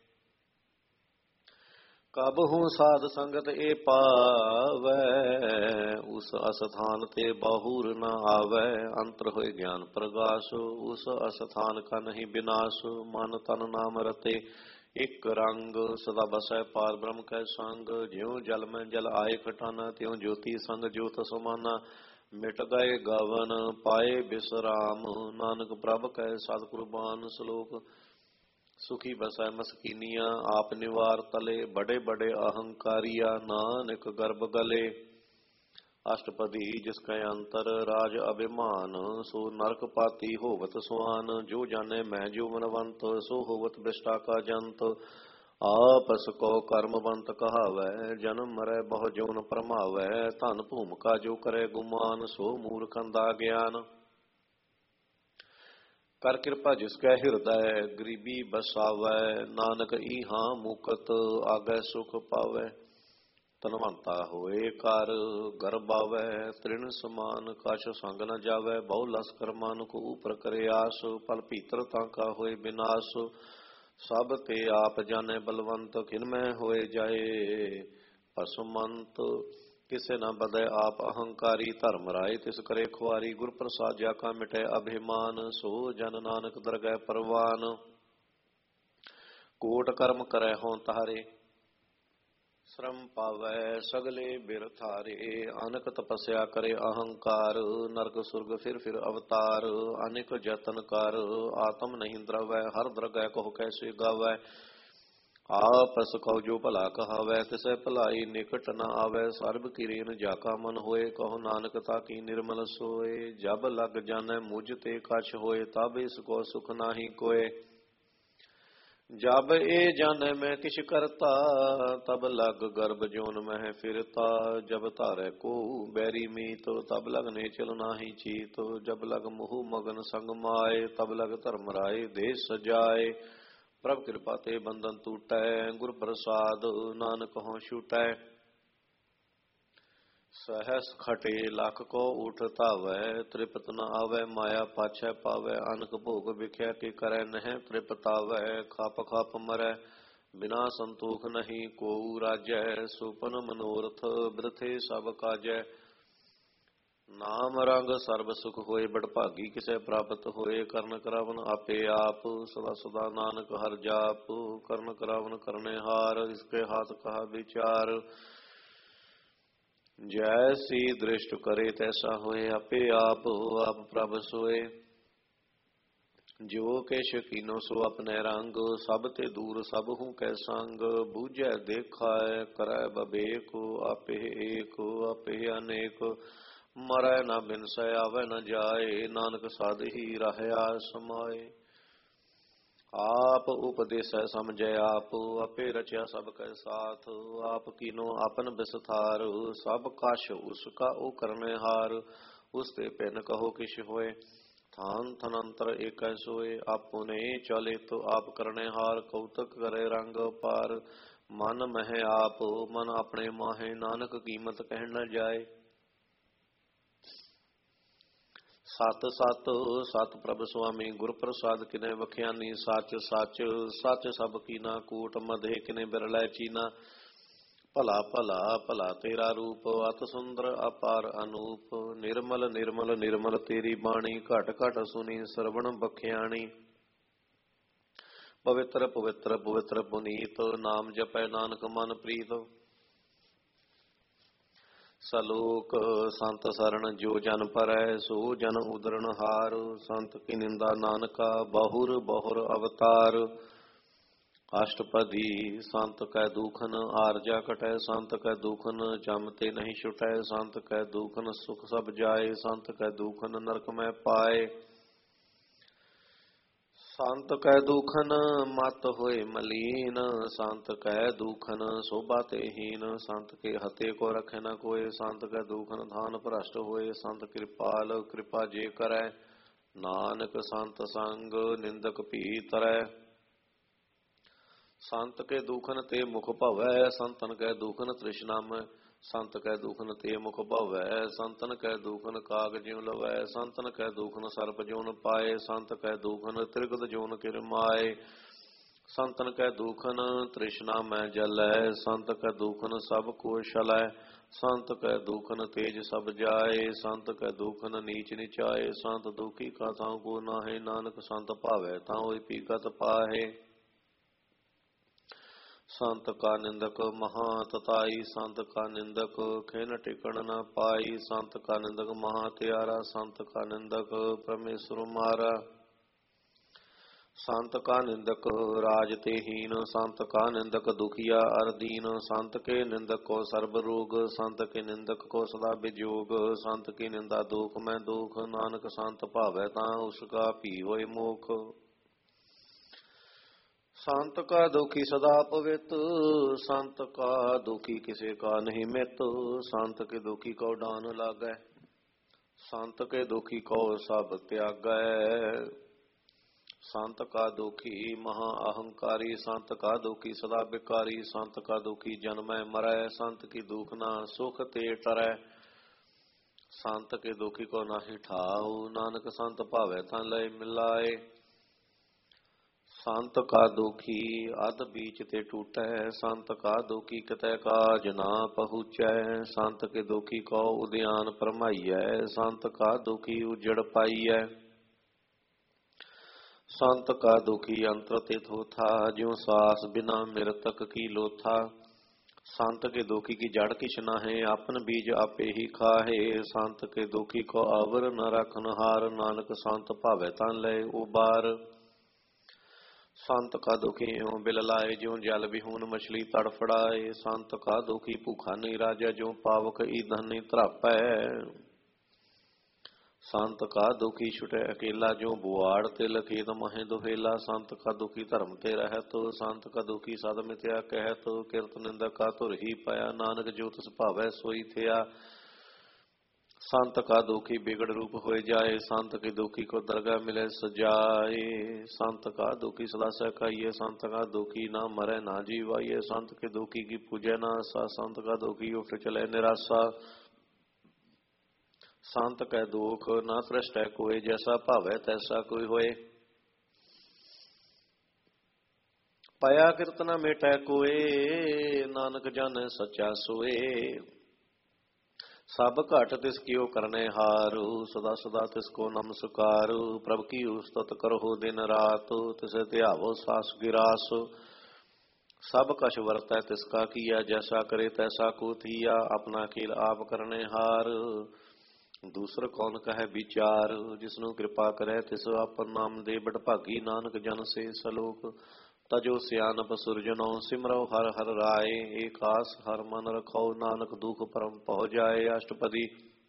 S1: ਕਬਹੂ ਸਾਧ ਸੰਗਤ ਏ ਪਾਵੈ, ਉਸ ਅਸਥਾਨ ਤੇ ਬਾਹੂਰ ਨਾ ਆਵੈ। ਅੰਤਰ ਹੋਏ ਗਿਆਨ ਪ੍ਰਗਾਸ, ਉਸ ਅਸਥਾਨ ਕਾ ਨਹੀਂ ਬਿਨਾਸ਼। ਮਨ ਤਨ ਨਾਮ ਰਤੇ ਇਕ ਰੰਗ, ਸਦਾ ਬਸੈ ਪਾਰ ਬ੍ਰਹਮ ਕੈ ਸੰਗ। ਜਿਉ ਜਲ ਮੈਂ ਜਲ ਆਏ ਖਟਾਨਾ, ਤਿਉ ਜੋਤੀ ਸੰਗ ਜੋਤ ਸਮਾਨਾ। ਮਿਟ ਗਏ ਗਵਨ ਪਾਏ ਬਿਸਰਾਮ, ਨਾਨਕ ਪ੍ਰਭ ਕੈ ਸਤ ਕੁਰਬਾਨ। ਸ਼ਲੋਕ ਸੁਖੀ ਬਸੈ ਮਸਕੀਨੀਆਂ, ਆਪ ਨਿਵਾਰ ਤਲੇ। ਬੜੇ ਬੜੇ ਅਹੰਕਾਰੀਆ, ਨਾਨਕ ਗਰਭ ਗਲੇ। ਅਸ਼ਟਪਦੀ ਜਿਸ ਕੈ ਅੰਤਰ ਰਾਜ ਅਭਿਮਾਨ, ਸੋ ਨਰਕ ਪਾਤੀ ਹੋਵਤ ਸੁਆਨ। ਜੋ ਜਾਣੇ ਮੈਂ ਜੋ ਮਨਵੰਤ, ਸੋ ਹੋਵਤ ਬਿਸ਼ਟਾ ਕਾ ਜੰਤ। ਆਪਸ ਕੋ ਕਰਮਵੰਤ ਕਹਾਵੈ, ਜਨਮ ਮਰੈ ਬਹੁ ਜੋਨ ਭਰਮਾਵੈ। ਧਨ ਭੂਮਿਕਾ ਜੋ ਕਰੇ ਗੁਮਾਨ, ਸੋ ਮੂਰਖ ਅੰਧਾ ਗਿਆਨ। ਕਰ ਕਿਰਪਾ ਜਿਸ ਕੈ ਹਿਰਦੈ ਗਰੀਬੀ ਬਸਾਵੈ। ਨਾਨਕ ਈਹਾਂ ਮੁਕਤ ਆਗੈ ਸੁਖ ਪਾਵੈ। ਧਨਵੰਤਾ ਹੋਏ ਕਰ ਗਰਭ ਆਵੈ, ਤ੍ਰਿਣ ਸਮਾਨ ਕਛ ਸੰਗ ਨ ਜਾਵੈ। ਬਹੁ ਲਸਕਰ ਮਾਨੁਖ ਉਪਰ ਕਰੇ ਆਸ, ਪਲ ਭੀਤਰ ਤਾਂ ਕਾ ਹੋਏ ਬਿਨਾਸ਼। ਸਭ ਤੇ ਆਪ ਜਾਣੇ ਬਲਵੰਤ, ਖਿਨ ਮੈਂ ਹੋਏ ਜਾਏ ਭਸਮੰਤ। ਕਿਸੇ ਨਾ ਬਦੈ ਆਪ ਅਹੰਕਾਰੀ, ਧਰਮ ਰਾਏ ਤਿਸ ਕਰੇ ਖੁਆਰੀ। ਗੁਰ ਪ੍ਰਸਾਦ ਜਾ ਕਾ ਮਿਟੈ ਅਭਿਮਾਨ, ਸੋ ਜਨ ਨਾਨਕ ਦਰਗਹਿ ਪਰਵਾਨ। ਕੋਟ ਕਰਮ ਕਰੈ ਹੋਂ ਤਾਰੇ, ਸ਼ਰਮ ਪਾਵੈ ਸਗਲੇ ਬਿਰਥਾਰੇ। ਅਨਕ ਤਪੱਸਿਆ ਕਰੇ ਅਹੰਕਾਰ, ਨਰਕ ਸੁਰਗ ਫਿਰ ਫਿਰ ਅਵਤਾਰ। ਅਨੇਕ ਜਤਨ ਕਰ ਆਤਮ ਨਹੀਂ ਦਰਵੈ, ਹਰ ਦਰਗਹਿ ਕਹੋ ਕੈਸੇ ਗਾਵੈ। आपस कहो जो भला कहावै तिसै भलाई निकट न आवे। सर्ब किरेन जाका मन होए कहो नानक ताकी निर्मल सोए। जब लग जानै मुझ ते कछ होए तब इसको सुख नाही कोय। जब ए जाने मैं किछ करता तब लग गर्भ जोन मह फिरता। जब तारे को बैरी मीत तब लग नेचल नाही चीत। जब लग मुह मगन संग माए तब लग धर्म राय देश सजाए। प्रभ कृपा ते बंधन टूटै गुर प्रसाद नानक हों छूटै। सहस खटे लख को उठ धावै तृपत न आवै। माया पाछै पावै अनक भोग विख्या के करै नह तृपतावै। खप खप मरै बिना संतोख नहीं को राजै। सुपन मनोरथ बिरथे सब काजै। नाम रंग सर्ब सुख होए बड़भागी किसै प्राप्त होए। करण करावन आपे आप सदा सदा नानक हर जाप। करण करावन करने हार इसके हाथ कहा विचार। जैसी दृष्ट करे तैसा होए आपे आप आप प्रभ सोए। जो किश कीनो सो अपने रंग सब ते दूर सब हूँ कै संग। बूझै देखा करै बबेक आपे एक आपे अनेक। मरै न बिनसै आवे न जाए नानक साध ही रहया समाए। आप उपदेश समझै आप आपे रचया सब कै साथ। आप कीनो आपन विस्तार सब कछ उसका ओ करने हार। उसते पिन कहो किश होए थान थनंतर एक सोए। आपुने चले तो आप करने हार कौतक करे रंग पार। मन मह आप मन अपने माहे नानक कीमत कह न जाए। सत सत सत प्रभ सुआमी गुर प्रसाद किने बख्यानी। सच सच सच सब कीना कूट मधे किने बिरलै चीना। भला भला भला तेरा रूप अत सुंदर अपार अनूप। निर्मल निर्मल निर्मल तेरी बाणी घट घट सुनी श्रवण बख्याणी। पवित्र पवित्र पवित्र पुनीत नाम जपै नानक मन प्रीत। सलोक संत सरन जो जन परै सो जन उदरन हार। संत की निंदा नानका बहुर बहुर अवतार। अष्टपदी संत कै दूखन आरजा कटै। संत कै दूखन जमते नहीं छुटै। संत कै दूखन सुख सब जाए। संत कै दूखन नरक में पाए। संत कै दूखन मत होए मलीन। संत कै दूखन शोभा ते हीन। संत के हते को रखे न कोय। संत कै दूखन धान भ्रष्ट होए। संत कृपाल कृपा जे करै नानक संत संग निंदक भी तरै। संत के दूखन ते मुख भवै संतन कै दूखन तृष्णामय। संत कै दूखन ते मुख भवै संतन कै दूखन काग ज्यों लवै। संतन कै दूखन सर्प जोन पाए। संत कै दूखन त्रिगत जोन किरमाए। संतन कै दूखन तृष्णा में जलै। संत कै दूखन सब को शलै। संत कै दूखन तेज सब जाए। संत कै दूखन नीच निचाए। संत दुखी का ताऊ को नाहे नानक संत भावै ताऊ पीगत पाहे। संत का निंदक महा तताई। संत का निंदक खिन टिकण न पाई। संत का निंदक महा त्यारा। संत का निंदक परमेश्वर मारा। संत का निंदक राज ते हीन। संत का निंदक दुखिया अर दीन। संत के निंदक को सर्ब रोग। संत के निंदक को सदा विजोग। संत की निंदा दुख में दुख नानक संत भावै ता उसका भी होए मोख। संत का दुखी सदा पवित। संत का दुखी किसे का नहीं मित। संत के दुखी को डान लागै। संत के दुखी को सब त्यागै। संत का दुखी महा अहंकारी। संत का दुखी सदा बिकारी। संत का दुखी जन्मै मरै। संत की दुख ना सुख ते टरै। संत के दुखी को नाही ठाऊ नानक संत भावै ता लय मिलाए। संत का दुखी अध बीच ते टूटै। संत का दुखी कितै काज ना पहुँचै। संत के दुखी को उद्यान परमाइयै। संत का दुखी उजड़ पाइयै। संत का दुखी अंतर ते थोथा। ज्यों सास बिना मृतक की लोथा। संत के दुखी की जड़ किछ नाहे आपन बीज आपे ही खाहे। संत के दुखी को आवर न रखन हार नानक संत भावै ता लय उबार। संत का दुखी यूं बिल लाए, ज्यों जल विहून मछली तड़फड़ाए। संत का दुखी भूखा नहीं राजा, ज्यों पावक ईंधन नहीं त्रापै। संत का दुखी छुटे अकेला, ज्यों बुआड़ तिल खेत महे दुहेला। संत का दुखी धर्म ते रहत, संत का दुखी सद मिथ्या कहत। किरत निंदक का तुर ही पाया, नानक जो तिस भावै सोई थिया। संत का दुखी बिगड़ रूप हो जाए, संत के दुखी को दरगाह मिले सजाए। संत का दुखी सदा सहकाइए, संत का दुखी ना मरे ना जीवाइए। संत के दुखी की पूजे ना आशा, संत का दुखी उठ चले निराशा। संत कै दुख ना कृष्ट है कोई, जैसा भावे तैसा कोई होए। पाया कीर्तना मेटै कोय, नानक जाने सच्चा सोए। सब घट तिसकियो करने हारू, सदा सदा तिसको नमस्कारू। प्रभ की उस्तत करो दिन रात, तिसे ध्यावो सास गिरास। सब कछ वरतै तिसका किया, जैसा करे तैसा को थिया। अपना खेल आप करने हार, दूसर कौन कहे विचार। जिसनु कृपा करे तिस आपन नाम दे, बड़ भागी नानक जन से सलोक। तजो सियानप सुरजनो, सिमरो हर हर राय। एक आस हर मन रखो, नानक दुख परम पहुँ जाए। अष्टपदी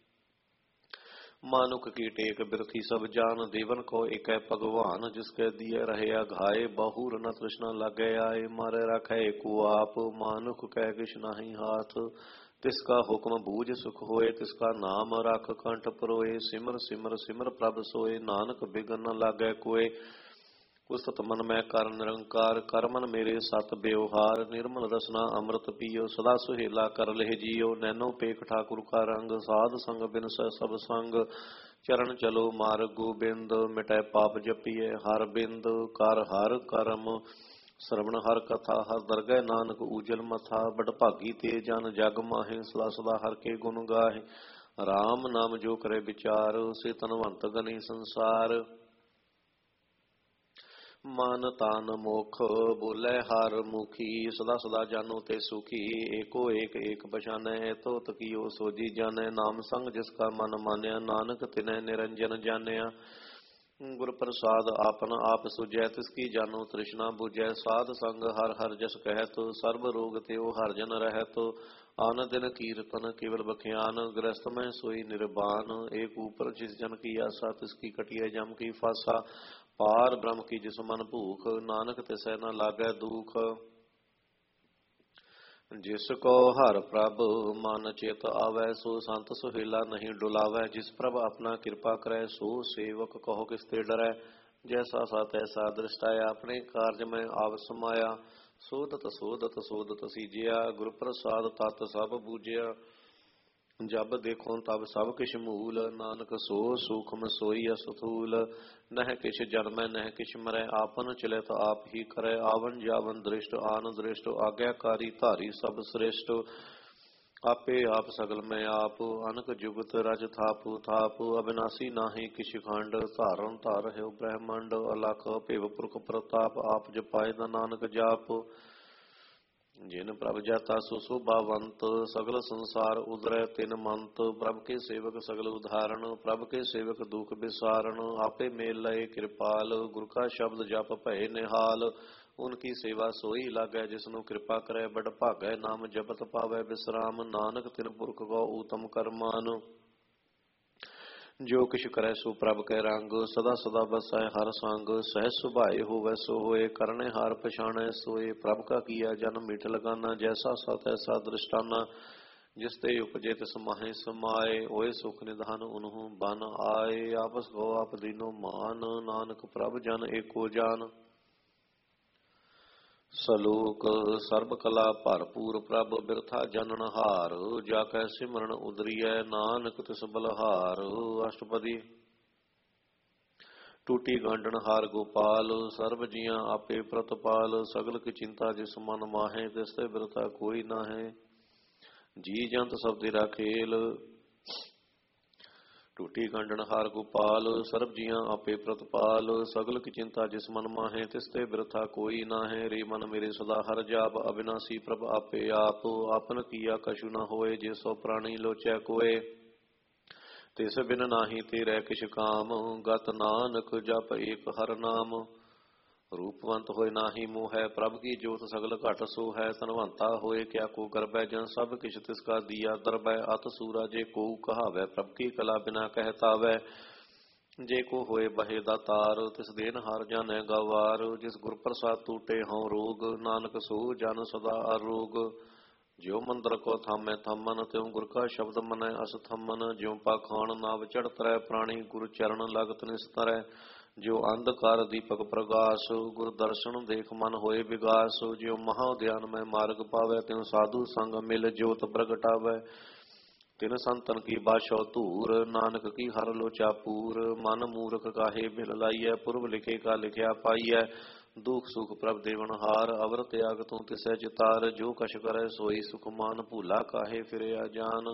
S1: मानुक की टेक बिरथी सब जान, देवन को एक भगवान। जिसके दिए रहे घाये, बहुर न तृष्णा लगे आए। मारे रखे को आप, मानुक कह किछ नहीं हाथ। तिसका हुक्म बूझ सुख होए, तिसका नाम रख कंठ परोए। सिमर सिमर सिमर प्रभ सोए, नानक बिघन न लागे कोय। उस्तत मन में कर निरंकार, कर मन मेरे सत व्यवहार। निर्मल रसना अमृत पियो, सदा सुहेला कर लेह जियो। नैनो पेख ठाकुर का रंग, साध संग बिन सब संग। चरण चलो मार्ग गोबिंद, मिटै पाप जपिए हर बिंद। कर हर करम श्रवण हर कथा, हर दरगह नानक उजल मथा। बड़ भागी ते जन जग माहे, सदा सदा हर के गुण गाहे। राम नाम जो करे विचार, से तनवंत गनी संसार। मन तान मुख बोले हर मुखी, सदा सदा जानो ते सुखी। एको एक एक बचाने, तो तकियो सोजी जाने। नाम संग जिसका मन मान्या, नानक तिन्ह निरंजन जानिया। गुर प्रसाद आपन आप सुजै, तिसकी जानो तृष्णा बुझै। साध संग हर हर जस कहत, सर्व रोग त्यो हर जन रहत। आन दिन कीर्तन केवल बख्यान, गृहस्थ में सोई निर्बान। एक ऊपर जिस जन की आशा, तिसकी कटिया जम की फासा। पार ब्रह्म की जिस मन भूख, नानक तिसै न लागै दुख। जिसको हर प्रभ मन चित आवै, सो संत सुहेला नहीं डुलावै। जिस प्रभ अपना कृपा करै, सो सेवक कहो किसते डरै। जैसा सा तैसा दृष्टाया, अपने कार्य में आव समाया। सोदत सोदत सोदत सीजिया, गुर प्रसाद तत् सब बूझिया। जब देखो तब सब किश मूल, नानक सो सूक्ष्म सोई असथूल। नह किछ जन्मै नह किछ मरै, आपन चलित आप ही करै। आवन जावन दृष्ट आन दृष्ट, आज्ञाकारी धारी सब श्रेष्ठ। आपे आप सगल में आप, अनक जुगत रज थापु थाप। अविनाशी नाहि किछ खंड, धारण धार है ब्रह्मंड। अलख भिव पुरख प्रताप, आप जपाए न नानक जाप। जिन प्रभ जाता सो शोभावंत, सगल संसार उदरै तिन मंत। प्रभ के सेवक सगल उदाहरण, प्रभ के सेवक दुख विसारण। आपे मेल लय कृपाल, गुर का शब्द जप भय निहाल। उनकी सेवा सोई लागै, जिसनु कृपा करे बड़ भागै। नाम जपत पावै विश्राम, नानक तिन पुरख को उत्तम करमान। जो किछ करे सो प्रभ कै रंग, सदा सदा बसै हर संग। सहज सुभाए होवै सो होए, करने हार पछाणै सोए। प्रभ का किया जन मीठ लगाना, जैसा सा तैसा दृष्टाना। जिसते उपजे तिस माहे समाए, ओए सुख निधान उन्हु बन आए। आपस को आप दीनो मान, नानक प्रभ जन एको जान। सलोक सर्ब कला भरपूर, प्रभ बिरथा जनन हार। जाकै सिमरन उदरिय, नानक तिस बलहार। अष्टपदी टूटी गांडन हार गोपाल, सर्व जिया आपे प्रतपाल। सगल की चिंता जिस मन माहे, तिसते बिरथा कोई नाहे। जी जंत सब तेरा खेल, टूटी गंडन हार गोपाल। सर्व जिया आपे प्रतपाल, सगल की चिंता जिस मन माहे। तिसते बिरथा कोई नाहे। रे मन मेरे सदा हर जाप, अविनाशी प्रभ आपे आप। आपन किया कछु न होए, जे सो प्राणी लोचै कोय। तिस बिन नाही तेरै किछ काम, गत नानक जप एक हर नाम। रूपवंत होए नाही मोह है, प्रभ की जोत सगल घट सो है। धनवंता होए क्या को करबै, जन सब किछ तिसका दिया दरबै। अत सूरा जे को कहावै, प्रभ की कला बिना कहतावै। जे को होए बहे दातार, तिस देन हार जाने गवार। जिस गुर प्रसाद टूटे हों रोग, नानक सो जन सदा आरोग। ज्यो मंत्र को थामे थमन, त्यों गुर का शब्द मनै अस थमन। ज्यो पाखान नाव चढ़ तरੈ, प्राणी गुरु चरण लगत निस्तरै। ज्यो अंधकार दीपक प्रगास, गुर दर्शन देख मन होए विगास। ज्यो महाध्यान में मार्ग पावै, त्यों साधु संग मिल ज्योत प्रगटावै। तिन संतन की बाशौ धूर, नानक की हर लोचा पूर। मन मूर्ख काहे बिल लाइय, पूर्व लिखे का लिखया पाइय। दुख सुख प्रभ देवन हार, अवर त्याग तू तिसै चितार। जो कछ करे सोई सुख मान, भूला काहे फिरे जान।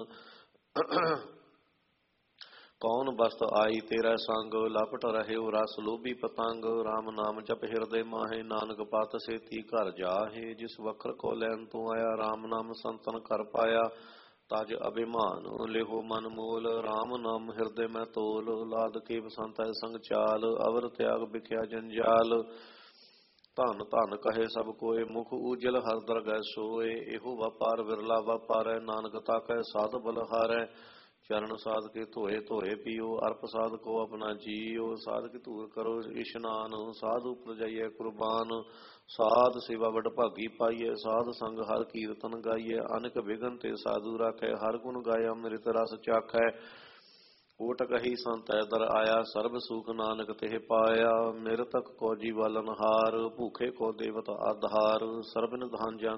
S1: कौन बस्त आई तेरा संग, लपट रहे रस लोभी पतंग। राम नाम जप हृदय माहे, नानक पात सेती घर जाहे। जिस वक्र को लैन तू आया, राम नाम संतन कर पाया। तज अभिमान लिहो मन मोल, राम नाम हृदय में तोल। लाद के बसंत संग चाल, अवर त्याग बिख्या जंजाल। धन धन कहे सब कोय, मुख उजल हर दरगह सोए। एहो व्यापार विरला व्यापारै, नानक ताकै साध बलहारै। चरण साध के धोए धोए पियो, अर्प साध को अपना जियो। साध की धूर करो इशनान, साधु उपर जाइए कुर्बान। साध सेवा बड़ भागी पाइए, साध संग हर कीर्तन गाइए। अनक विघन ते साधु राखै, हर गुण गाय अमृत रस चाखै। ओट कही संत दर आया, सर्ब सुख नानक तेह पाया। निरतक को जीवालन हार, भूखे को देवत आधार। सर्बिन धान जा